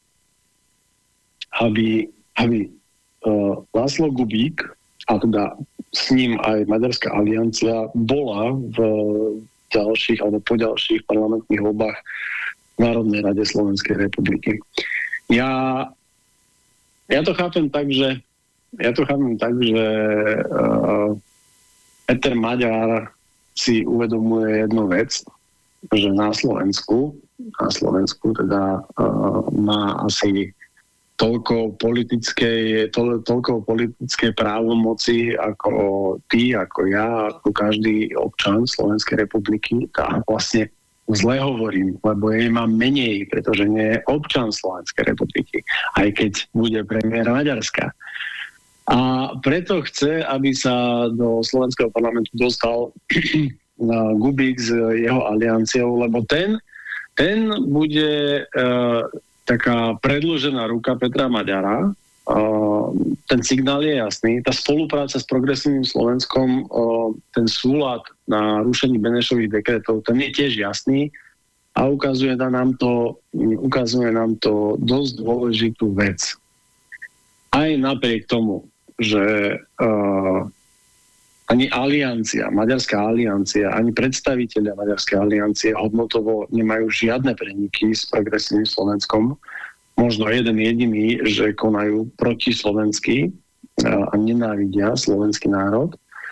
aby, aby uh, László Gubík, a teda s ním aj Maďarská aliancia, bola v ďalších alebo po ďalších parlamentných voľbách v Národnej rade Slovenskej republiky. Ja, ja to chápem tak, že ja to chápem tak, že uh, Peter Maďar si uvedomuje jednu vec, že na Slovensku, na Slovensku teda uh, má asi toľko politickej, to, toľko politickej právomoci ako ty, ako ja, ako každý občan Slovenskej republiky. A vlastne zle hovorím, lebo jej mám menej, pretože nie je občan Slovenskej republiky, aj keď bude premiér Maďarska. A preto chce, aby sa do slovenského parlamentu dostal Gubík s jeho alianciou, lebo ten, ten bude uh, taká predĺžená ruka Petra Maďara. Uh, ten signál je jasný. Tá spolupráca s progresívnym Slovenskom, uh, ten súlad na rušení Benešových dekretov, ten je tiež jasný a ukazuje nám to, ukazuje nám to dosť dôležitú vec. Aj napriek tomu, že uh, ani aliancia, Maďarská aliancia, ani predstavitelia Maďarskej aliancie hodnotovo nemajú žiadne preniky s progresívnym Slovenskom. Možno jeden jediný, že konajú proti slovensky a nenávidia slovenský národ.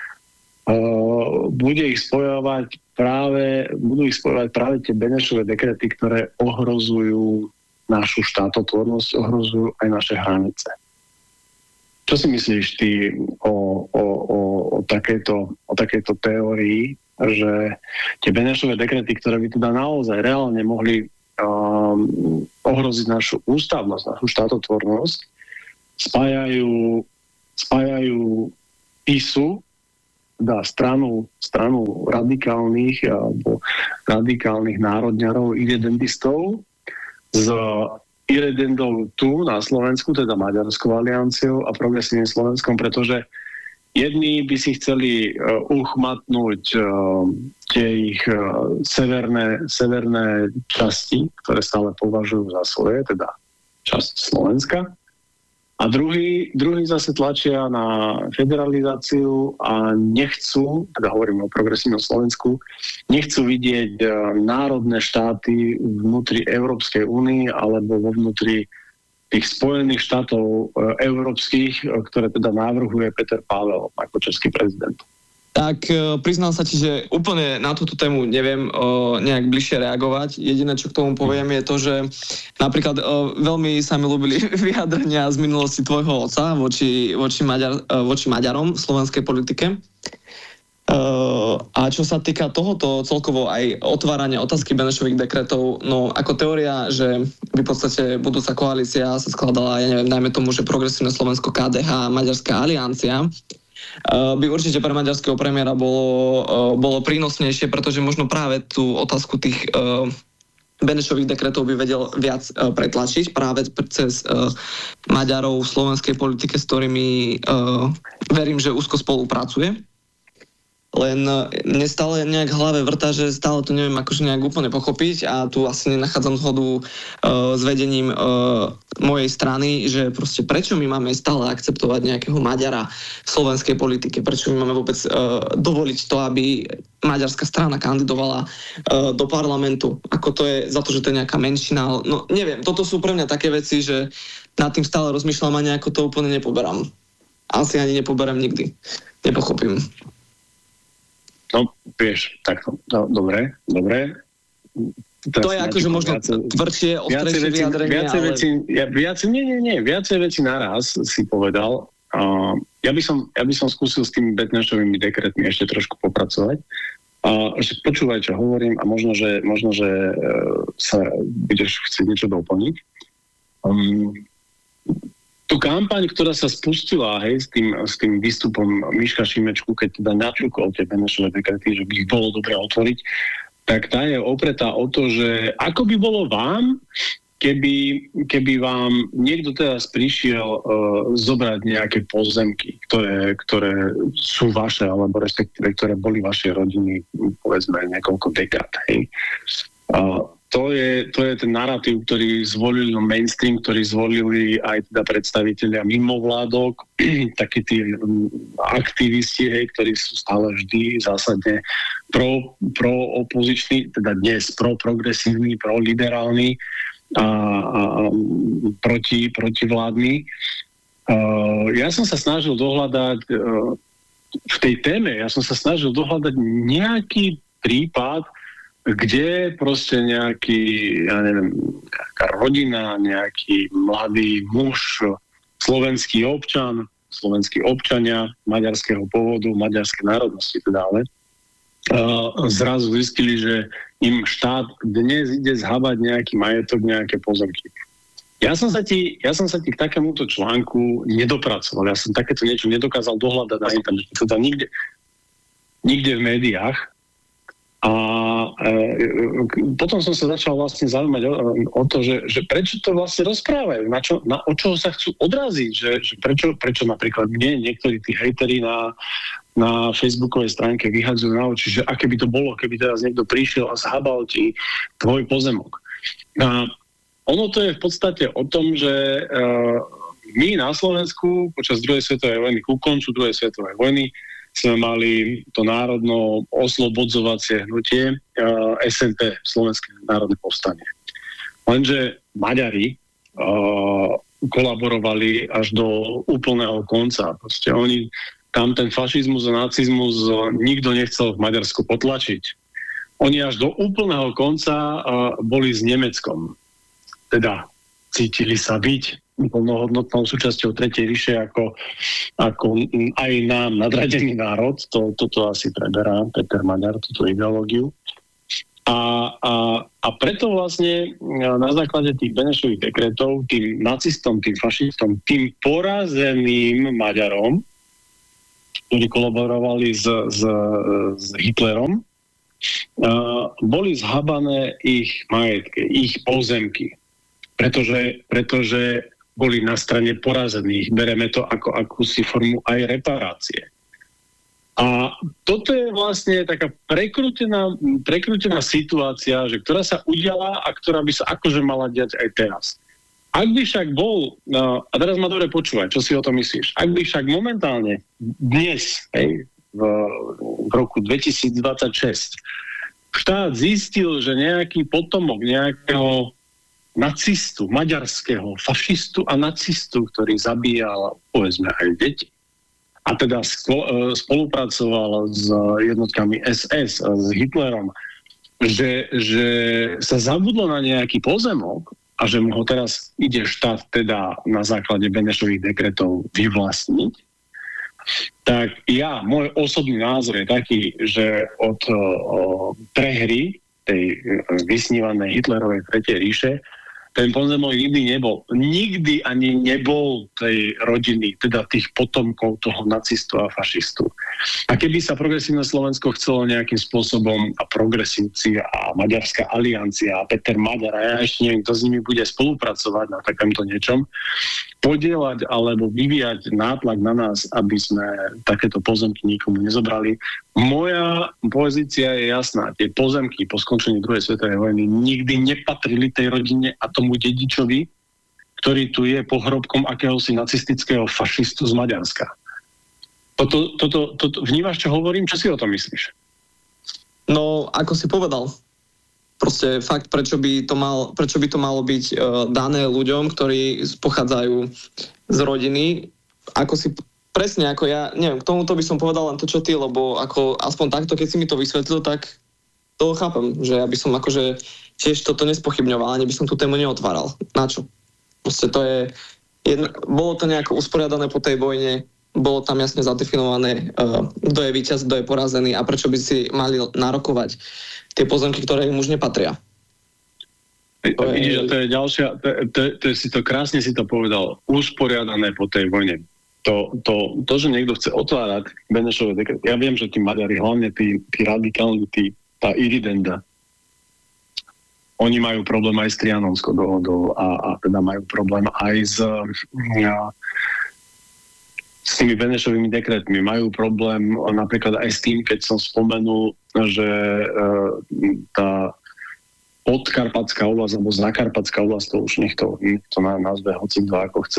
Bude ich spojovať práve, budú ich spojovať práve tie Benešové dekrety, ktoré ohrozujú našu štátotvornosť, ohrozujú aj naše hranice. čo si myslíš ty o, o, o, o, takéto, o takéto teórii, že tie Benešové dekrety, ktoré by teda naozaj reálne mohli um, ohroziť našu ústavnosť, našu štátotvornosť, spájajú, spájajú í es u, teda stranu, stranu radikálnych alebo radikálnych národňarov, irredentistov z irredentov tu na Slovensku, teda Maďarskou alianciou a Progresívnym Slovenskom, pretože jedni by si chceli uh, uchmatnúť uh, tie ich uh, severné, severné časti, ktoré stále považujú za svoje, teda časť Slovenska. A druhý, druhý zase tlačia na federalizáciu a nechcú, teda hovorím o Progresívnom Slovensku, nechcú vidieť uh, národné štáty vnútri Európskej únie alebo vo vnútri tých Spojených štátov uh, európskych, uh, ktoré teda navrhuje Peter Pavel ako český prezident. Tak uh, priznám sa ti, že úplne na túto tému neviem uh, nejak bližšie reagovať. Jediné, čo k tomu poviem, je to, že napríklad uh, veľmi sa mi ľúbili vyjadrenia z minulosti tvojho otca voči, voči, Maďar, uh, voči Maďarom v slovenskej politike. Uh, a čo sa týka tohoto celkovo aj otvárania otázky Benešových dekretov, no ako teória, že v podstate budúca koalícia sa skladala, ja neviem, najmä tomu, že Progresívne Slovensko, ká dé há, Maďarská aliancia, Uh, by určite pre maďarského premiéra bolo, uh, bolo prínosnejšie, pretože možno práve tú otázku tých uh, Benešových dekretov by vedel viac uh, pretlačiť práve cez uh, Maďarov v slovenskej politike, s ktorými uh, verím, že úzko spolupracuje. Len mne stále nejak v hlave vrta, že stále to neviem akože nejak úplne pochopiť a tu asi nenachádzam zhodu uh, s vedením uh, mojej strany, že proste prečo my máme stále akceptovať nejakého Maďara v slovenskej politike, prečo my máme vôbec uh, dovoliť to, aby maďarská strana kandidovala uh, do parlamentu, ako to je za to, že to je nejaká menšina. No neviem, toto sú pre mňa také veci, že nad tým stále rozmýšľam a nejako to úplne nepoberám. Asi ani nepoberám nikdy. Nepochopím. No, vieš, takto. No, dobre, dobre. Teraz to je akože možno tvrdšie, ostrejšie vyjadrenie, viacej ale... Veci, ja, viacej, nie, nie, nie, viacej veci naraz si povedal. Uh, ja, by som, ja by som skúsil s tými Benešovými dekretmi ešte trošku popracovať. Uh, že počúvaj, čo hovorím a možno, že, možno, že uh, sa budeš chcieť niečo doplniť. Um, tú kampaň, ktorá sa spustila, hej, s tým, s tým výstupom Miška Šimečku, keď teda načúkol tie Benešové dekrety, že by ich bolo dobre otvoriť, tak tá je opretá o to, že ako by bolo vám, keby, keby vám niekto teraz prišiel uh, zobrať nejaké pozemky, ktoré, ktoré sú vaše, alebo respektíve, ktoré boli vaše rodiny, povedzme, niekoľko dekád, hej. Uh, To je, to je ten narratív, ktorý zvolili mainstream, ktorý zvolili aj teda predstavitelia mimovládok, takí tí aktivisti, hej, ktorí sú stále vždy zásadne pro, pro opoziční, teda dnes pro progresívni, pro liberálni a, a, a proti, protivládni. Uh, ja som sa snažil dohľadať uh, v tej téme, ja som sa snažil dohľadať nejaký prípad, kde proste nejaký, ja neviem, nejaká rodina, nejaký mladý muž, slovenský občan, slovenskí občania maďarského pôvodu, maďarskej národnosti teda, ale uh, zrazu zistili, že im štát dnes ide zhabať nejaký majetok, nejaké pozemky. Ja som sa ti, ja som sa ti k takémuto článku nedopracoval. Ja som takéto niečo nedokázal dohľadať na internete, teda nikde, nikde v médiách. A e, potom som sa začal vlastne zaujímať o, o to, že, že prečo to vlastne rozprávajú, na čo, na, o čo sa chcú odraziť, že, že prečo, prečo napríklad mne niektorí tí hejteri na, na facebookovej stránke vyhadzujú na oči, že aké by to bolo, keby teraz niekto prišiel a zhabal ti tvoj pozemok. A ono to je v podstate o tom, že e, my na Slovensku počas druhej svetovej vojny, ku koncu druhej svetovej vojny, sme mali to národno oslobodzovacie hnutie uh, es en pé, Slovenské národné povstanie. Lenže Maďari uh, kolaborovali až do úplného konca. Proste oni tam ten fašizmus a nacizmus uh, nikto nechcel v Maďarsku potlačiť. Oni až do úplného konca uh, boli s Nemeckom. Teda cítili sa byť plnohodnotnou súčasťou Tretej ríše ako, ako aj nám nadradený národ. To, toto asi preberá Peter Maďar, túto ideológiu. A, a, a preto vlastne na základe tých Benešových dekretov tým nacistom, tým fašistom, tým porazeným Maďarom, ktorí kolaborovali s, s, s Hitlerom, uh, boli zhabané ich majetky, ich pozemky. Pretože, pretože boli na strane porazených. Bereme to ako akúsi formu aj reparácie. A toto je vlastne taká prekrútená, prekrútená situácia, že ktorá sa udiala a ktorá by sa akože mala diať aj teraz. Ak by však bol, no, a teraz ma dobre počúvaj, čo si o tom myslíš, ak by však momentálne dnes, hej, v, v roku dvetisícdvadsaťšesť štát zistil, že nejaký potomok nejakého nacistu, maďarského fašistu a nacistu, ktorý zabíjal, povedzme, aj deti, a teda spolupracoval s jednotkami es es, s Hitlerom, že, že sa zabudlo na nejaký pozemok a že mu ho teraz ide štát teda na základe Benešových dekretov vyvlastniť, tak ja, môj osobný názor je taký, že od o, prehry tej vysnívanej Hitlerovej Tretej ríše ten pozemok nikdy nebol. Nikdy ani nebol tej rodiny, teda tých potomkov toho nacistu a fašistu. A keby sa Progresívne Slovensko chcelo nejakým spôsobom, a progresívci a Maďarská aliancia a Peter Maďar, a ja ešte neviem, kto s nimi bude spolupracovať na takomto niečom, podielať alebo vyvíjať nátlak na nás, aby sme takéto pozemky nikomu nezobrali. Moja pozícia je jasná. Tie pozemky po skončení druhej svetovej vojny nikdy nepatrili tej rodine a tomu dedičovi, ktorý tu je pohrobkom akéhosi nacistického fašistu z Maďarska. Toto, toto, toto, vnímaš, čo hovorím? Čo si o tom myslíš? No, ako si povedal, proste fakt, prečo by to, mal, prečo by to malo byť uh, dané ľuďom, ktorí pochádzajú z rodiny, ako si presne ako ja, neviem, k tomuto by som povedal len to, čo ty, lebo ako aspoň takto, keď si mi to vysvetlil, tak to chápem, že ja by som akože tiež toto nespochybňoval, ani by som tú tému neotváral. Na čo? Proste to je, jedno, bolo to nejako usporiadané po tej vojne, bolo tam jasne zadefinované, uh, kto je víťaz, kto je porazený a prečo by si mali narokovať tie pozemky, ktoré im už nepatria. To je, vidíš, to je ďalšia, to, to, to, si to krásne si to povedal, usporiadané po tej vojne. To, to, to, že niekto chce otvárať Benešové dekrety, ja viem, že tí Maďari, hlavne tí, tí radikálni, tí, tá Iridenda, oni majú problém aj s Trianonskou dohodou a, a teda majú problém aj s, ja, s tými Benešovými dekretmi. Majú problém napríklad aj s tým, keď som spomenul, že e, tá podkarpatská oblasť, alebo zakarpatská oblasť, to už nech to, to nazve hoci kto ako chce,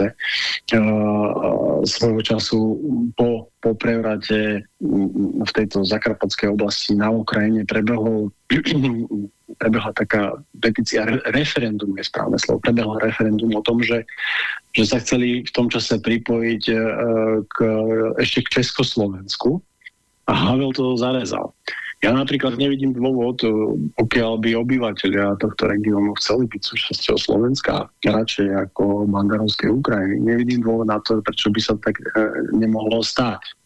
uh, svojho času po, po prevrate v tejto zakarpatskej oblasti na Ukrajine prebehol prebehla taká petícia, re, referendum je správne slovo, prebehlo referendum o tom, že, že sa chceli v tom čase pripojiť uh, k, ešte k Československu a Havel to zarezal. Ja napríklad nevidím dôvod, pokiaľ by obyvateľia tohto regiónu chceli byť súčasťou Slovenska, radšej ako Bangarovskej Ukrajiny. Nevidím dôvod na to, prečo by sa tak e, nemohlo stať. E,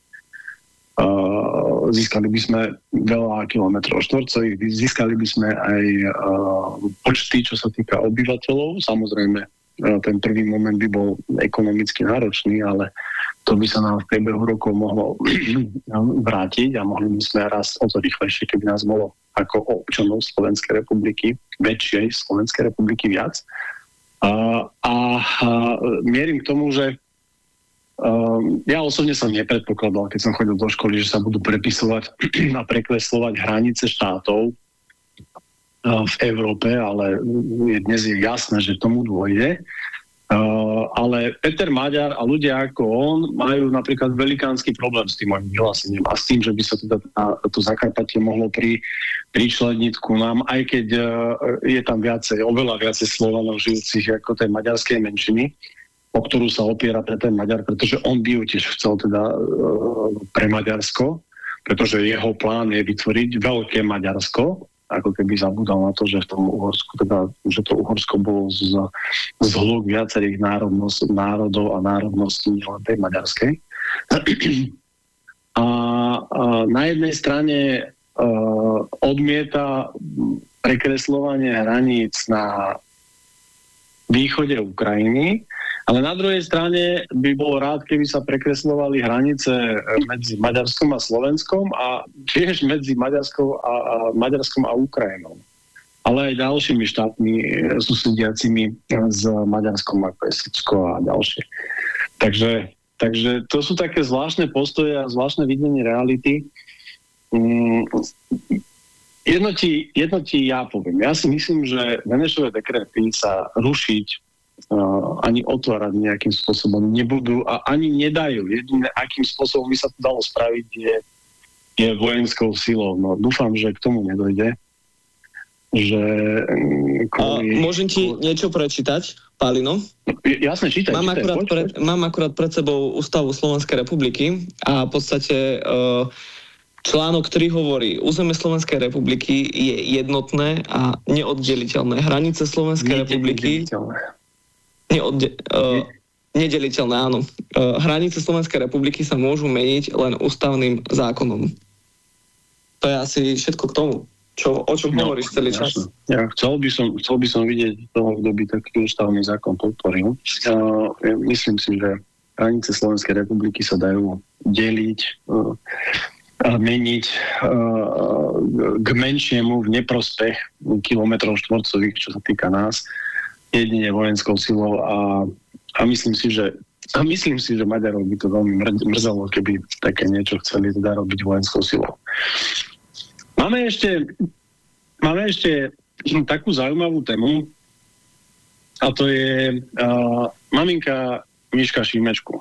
získali by sme veľa kilometrov štvorcových, získali by sme aj e, počty, čo sa týka obyvateľov. Samozrejme, e, ten prvý moment by bol ekonomicky náročný, ale to by sa nám v priebehu rokov mohlo vrátiť a mohli by sme rast o to rýchlejšie, keby nás bolo ako občanov Slovenskej republiky, väčšej Slovenskej republiky viac. A, a, a mierim k tomu, že um, ja osobne som nepredpokladal, keď som chodil do školy, že sa budú prepisovať a prekreslovať hranice štátov uh, v Európe, ale dnes je jasné, že tomu dôjde. Uh, ale Peter Maďar a ľudia ako on majú napríklad velikánsky problém s tým mojim vyhlásením a s tým, že by sa teda to Zakarpatie mohlo pri, pričleniť ku nám, aj keď uh, je tam viacej, oveľa viacej Slovanov žijúcich ako tej maďarskej menšiny, o ktorú sa opiera pre ten Maďar, pretože on by ju tiež chcel teda uh, pre Maďarsko, pretože jeho plán je vytvoriť veľké Maďarsko ako keby zabudal na to, že v tom Uhorsku, teda, že to Uhorsko bolo z, z hluk viacerých národnos, národov a národností, nielen tej maďarskej. A, a na jednej strane uh, odmieta prekresľovanie hraníc na východe Ukrajiny, ale na druhej strane by bol rád, keby sa prekresľovali hranice medzi Maďarskom a Slovenskom a tiež medzi Maďarskou a, a, Maďarskom a Ukrajinou. Ale aj ďalšími štátmi susediacimi s Maďarskom, ako je Srbsko a ďalšie. Takže, takže to sú také zvláštne postoje a zvláštne videnie reality. Mm, jedno, ti, jedno ti ja poviem. Ja si myslím, že Benešové dekrety sa rušiť Uh, ani otvárať nejakým spôsobom nebudú a ani nedajú. Jediné, akým spôsobom by sa to dalo spraviť, je, je vojenskou silou. No, dúfam, že k tomu nedojde. Že, kvôli, uh, môžem ti kvôli... niečo prečítať, Pálino? Jasne, čítaj. Mám, čítaj, akurát poď, pred, poď. mám akurát pred sebou Ústavu Slovenskej republiky a v podstate uh, článok, ktorý hovorí, územie Slovenskej republiky je jednotné a neoddeliteľné. Hranice Slovenskej republiky... Neodde- uh, nedeliteľné, áno. Uh, hranice Slovenskej republiky sa môžu meniť len ústavným zákonom. To je asi všetko k tomu, čo, o čom no, hovoríš celý čas. Ja, chcel, by som, chcel by som vidieť toho, kto by taký ústavný zákon podporil. Uh, ja myslím si, že hranice Slovenskej republiky sa dajú deliť uh, a meniť uh, k menšiemu v neprospech kilometrov štvorcových, čo sa týka nás, jedine vojenskou silou a, a myslím si, že a myslím si, že Maďarov by to veľmi mrzelo, keby také niečo chceli teda robiť vojenskou silou. Máme ešte máme ešte takú zaujímavú tému a to je uh, maminka Miška Šimečku.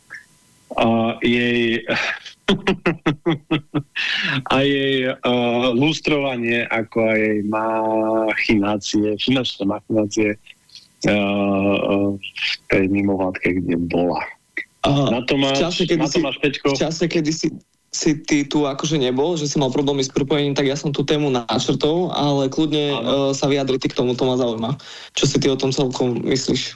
A jej a jej uh, lustrovanie, ako aj jej machinácie, finančné machinácie v tej mimovládke, kde bola. Uh, na to máš, v čase, kedy na to máš, Peťko. V čase, kedy si, si ty tu akože nebol, že si mal problémy s pripojením, tak ja som tú tému načrtol, ale kľudne uh, sa vyjadri ty k tomu, to ma zaujíma. Čo si ty o tom celkom myslíš?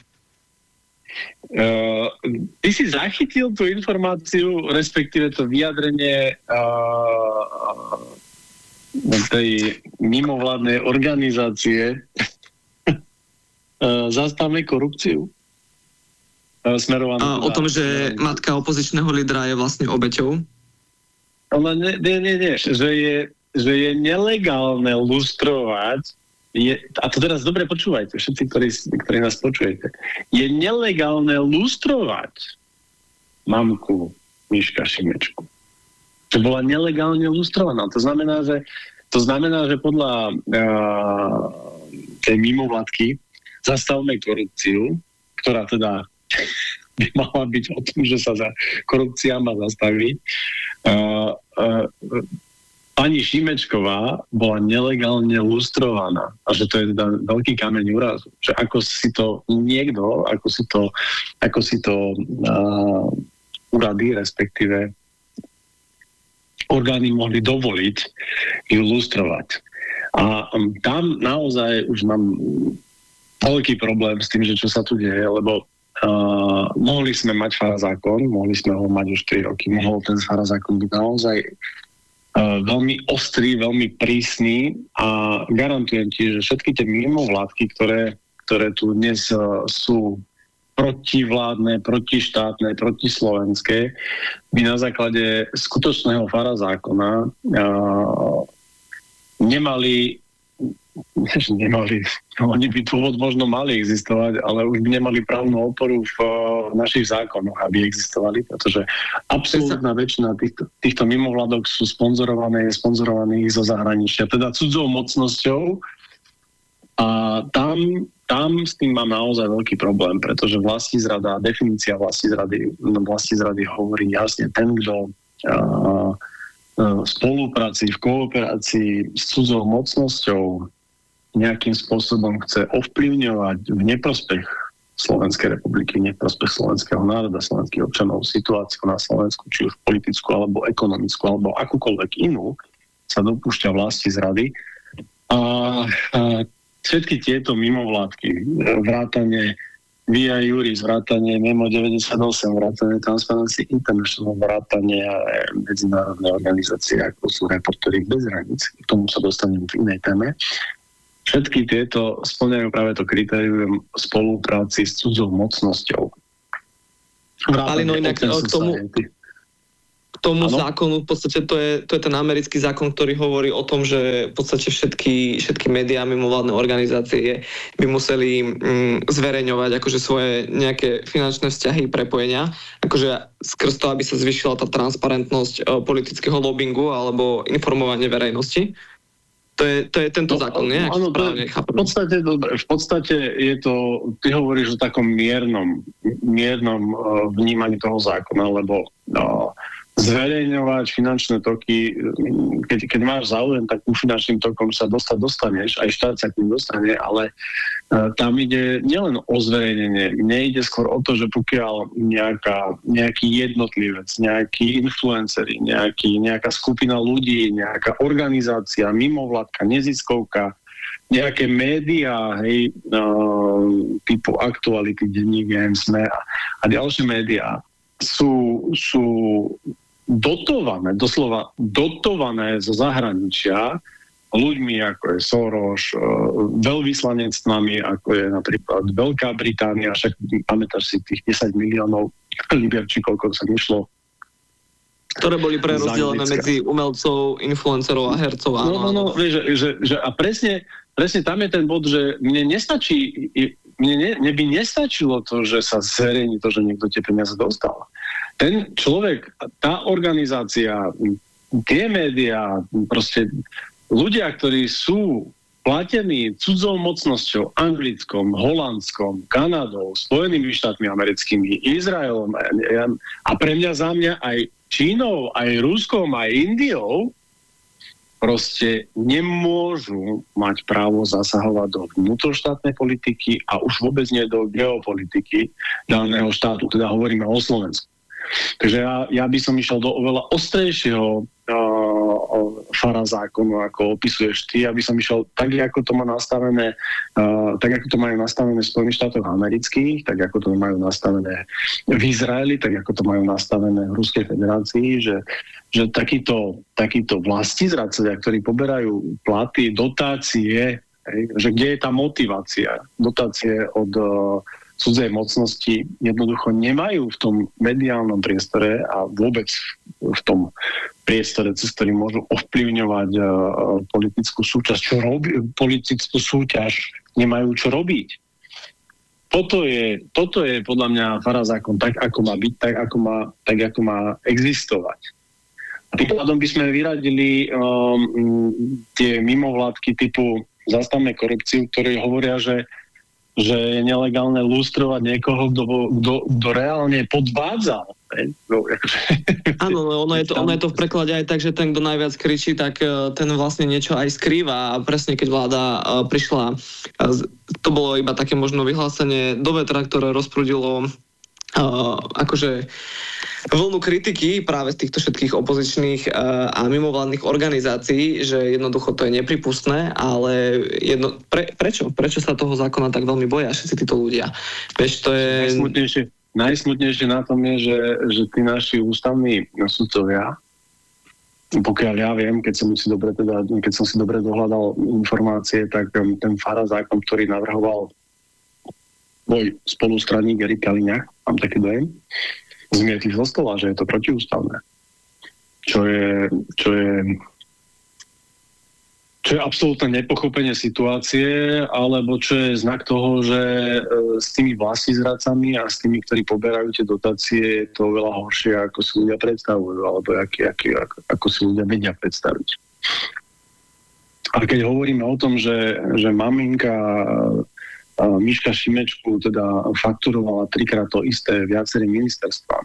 Uh, ty si zachytil tú informáciu, respektíve to vyjadrenie uh, tej mimovládnej organizácie Zastavme korupciu. Smerovanú A o tom, že matka opozičného lídra je vlastne obeťou? Ona nie, nie, nie, nie. Že, je, že je nelegálne lustrovať, je, a to teraz dobre počúvajte, všetci, ktorí, ktorí nás počujete, je nelegálne lustrovať mamku Miška Šimečku. Že bola nelegálne lustrovaná. To znamená, že, to znamená, že podľa uh, tej mimovládky Zastavme korupciu, ktorá teda by mala byť o tom, že sa za korupcia má zastaviť. Uh, uh, pani Šimečková bola nelegálne lustrovaná a že to je teda veľký kameň úrazu. Že ako si to niekto, ako si to, ako si to uh, úrady, respektíve orgány mohli dovoliť ju lustrovať. A um, tam naozaj už mám veľký problém s tým, že čo sa tu deje, lebo uh, mohli sme mať farazákon, mohli sme ho mať už tri roky, mohol ten farazákon byť naozaj uh, veľmi ostrý, veľmi prísny a garantujem ti, že všetky tie mimovládky, ktoré, ktoré tu dnes uh, sú protivládne, protištátne, protislovenské, by na základe skutočného farazákona uh, nemali nemali, oni by dôvod možno mali existovať, ale už by nemali právnu oporu v, v našich zákonoch, aby existovali, pretože absolútna väčšina týchto, týchto mimovládok sú sponzorované, je sponzorovaných zo zahraničia, teda cudzou mocnosťou a tam, tam s tým mám naozaj veľký problém, pretože vlastizrada, definícia vlastizrady, vlastizrady hovorí jasne ten, kto uh, v spolupráci, v kooperácii s cudzou mocnosťou nejakým spôsobom chce ovplyvňovať v neprospech Slovenskej republiky, v neprospech slovenského národa, slovenských občanov situáciu na Slovensku, či už politickú, alebo ekonomickú, alebo akúkoľvek inú, sa dopúšťa vlasti zrady, A, a všetky tieto mimovládky, vrátane Via Juris, vrátane Memo deväťdesiatosem, vrátane Transparency International, vrátane medzinárodné organizácie, ako sú Reportéri bez hraníc, k tomu sa dostanem v inej téme. Všetky tieto spĺňajú práve to kritérium spolupráci s cudzou mocnosťou. Ale no inak k tomu, k tomu zákonu, v podstate to je, to je ten americký zákon, ktorý hovorí o tom, že v podstate všetky, všetky médiá, mimovládne organizácie by museli mm, zverejňovať akože svoje nejaké finančné vzťahy, prepojenia, akože skrz to, aby sa zvýšila tá transparentnosť e, politického lobbingu alebo informovanie verejnosti. To je, to je tento no, zákon, nie? Áno, správne, je, v, podstate, v podstate je to, ty hovoríš o takom miernom, miernom uh, vnímaní toho zákona, lebo uh, zverejňovať finančné toky, keď, keď máš záujem, tak ku finančným tokom sa dostať dostaneš, aj štát sa k ním dostane, ale uh, tam ide nielen o zverejnenie, nejde skôr o to, že pokiaľ nejaká, nejaký jednotlivec, nejaký influenceri, nejaký, nejaká skupina ľudí, nejaká organizácia, mimovládka, neziskovka, nejaké médiá, hej, uh, typu Aktuality, Denník N, SME a, a ďalšie médiá sú, sú dotované, doslova dotované zo zahraničia ľuďmi, ako je Soros, veľvyslanectvami, ako je napríklad Veľká Británia, však pamätáš si tých desať miliónov libier, či koľko sa nešlo. Ktoré boli prerozdelené medzi umelcov, influencerov a hercov. Áno, no, no, no, že, že, že, a presne, presne tam je ten bod, že mne nestačí, mne, ne, mne by nestačilo to, že sa zverejní to, že niekto tie peniaze dostal. Ten človek, tá organizácia, tie médiá, proste ľudia, ktorí sú platení cudzou mocnosťou, Anglickom, Holandskom, Kanadou, Spojenými štátmi americkými, Izraelom a pre mňa za mňa aj Čínou, aj Ruskom, aj Indiou, proste nemôžu mať právo zasahovať do vnútroštátnej politiky a už vôbec nie do geopolitiky daného štátu, teda hovoríme o Slovensku. Takže ja, ja by som išiel do oveľa ostrejšieho uh, fara zákonu, ako opisuješ ty, aby som išiel tak, ako to má nastavené, uh, tak, ako to majú nastavené v Spojených štátoch amerických, tak, ako to majú nastavené v Izraeli, tak, ako to majú nastavené v Ruskej federácii, že, že takíto, takíto vlastizradcovia, ktorí poberajú platy, dotácie, hej, že kde je tá motivácia? Dotácie od uh, cudzej mocnosti jednoducho nemajú v tom mediálnom priestore a vôbec v tom priestore, cez ktorý môžu ovplyvňovať uh, politickú súťaž, čo robí, politickú súťaž nemajú čo robiť. Toto je, toto je podľa mňa farazákon tak, ako má byť, tak, ako má, tak, ako má existovať. A tým pádom by sme vyradili um, tie mimovládky typu Zastavme korupciu, ktoré hovoria, že že je nelegálne lustrovať niekoho, kto, kto, kto reálne podvádzal. No, akože... Áno, ono je, to, ono je to v preklade aj tak, že ten, kto najviac kričí, tak ten vlastne niečo aj skrýva. A presne keď vláda prišla, to bolo iba také možno vyhlásenie do vetra, ktoré rozprudilo Uh, akože vlnu kritiky práve z týchto všetkých opozičných uh, a mimovládnych organizácií, že jednoducho to je nepripustné, ale jedno, pre, prečo? Prečo sa toho zákona tak veľmi boja všetci títo ľudia? Vieš, to je... Najsmutnejšie, najsmutnejšie na tom je, že, že tí naši ústavní sudcovia, pokiaľ ja viem, keď som si dobre, teda, keď som si dobre dohľadal informácie, tak ten fara zákon, ktorý navrhoval môj spolustraník Erik Kaliňák, mám taký dojem, zmietli zo stola, že je to protiústavné. Čo je, čo je, čo je absolútne nepochopenie situácie, alebo čo je znak toho, že s tými vlastizradcami a s tými, ktorí poberajú tie dotácie, je to oveľa horšie, ako si ľudia predstavujú, alebo aký, aký, ako, ako si ľudia vedia predstaviť. A keď hovoríme o tom, že, že maminka Miška Šimečku teda fakturovala trikrát to isté viacerým ministerstvám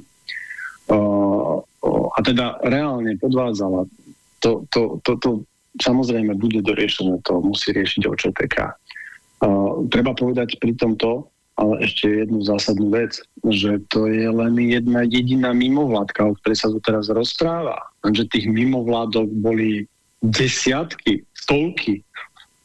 a teda reálne podvádzala, to, to, to, to samozrejme bude doriešené, to musí riešiť ó čé té ká. Treba povedať pri tomto, ale ešte jednu zásadnú vec, že to je len jedna jediná mimovládka, o ktorej sa tu teraz rozpráva. Lenže tých mimovládok boli desiatky, stovky.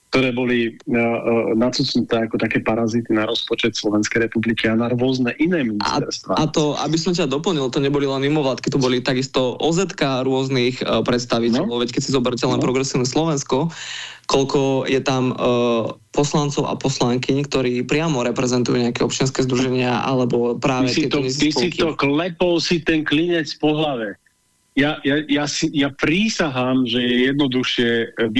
ktoré boli uh, uh, nacucnuté ako také parazity na rozpočet Slovenskej republiky a na rôzne iné ministerstva. A, a to, aby som ťa doplnil, to neboli len mimovládky, to boli takisto ó zet ká rôznych uh, predstaviteľov, no. Veď keď si zoberte len no. Progresívne Slovensko, koľko je tam uh, poslancov a poslankyň, ktorí priamo reprezentujú nejaké občianske združenia, alebo práve ty si tieto to, ty si to klepol si ten klinec po hlave. Ja, ja, ja, si, ja prísahám, že je jednoduchšie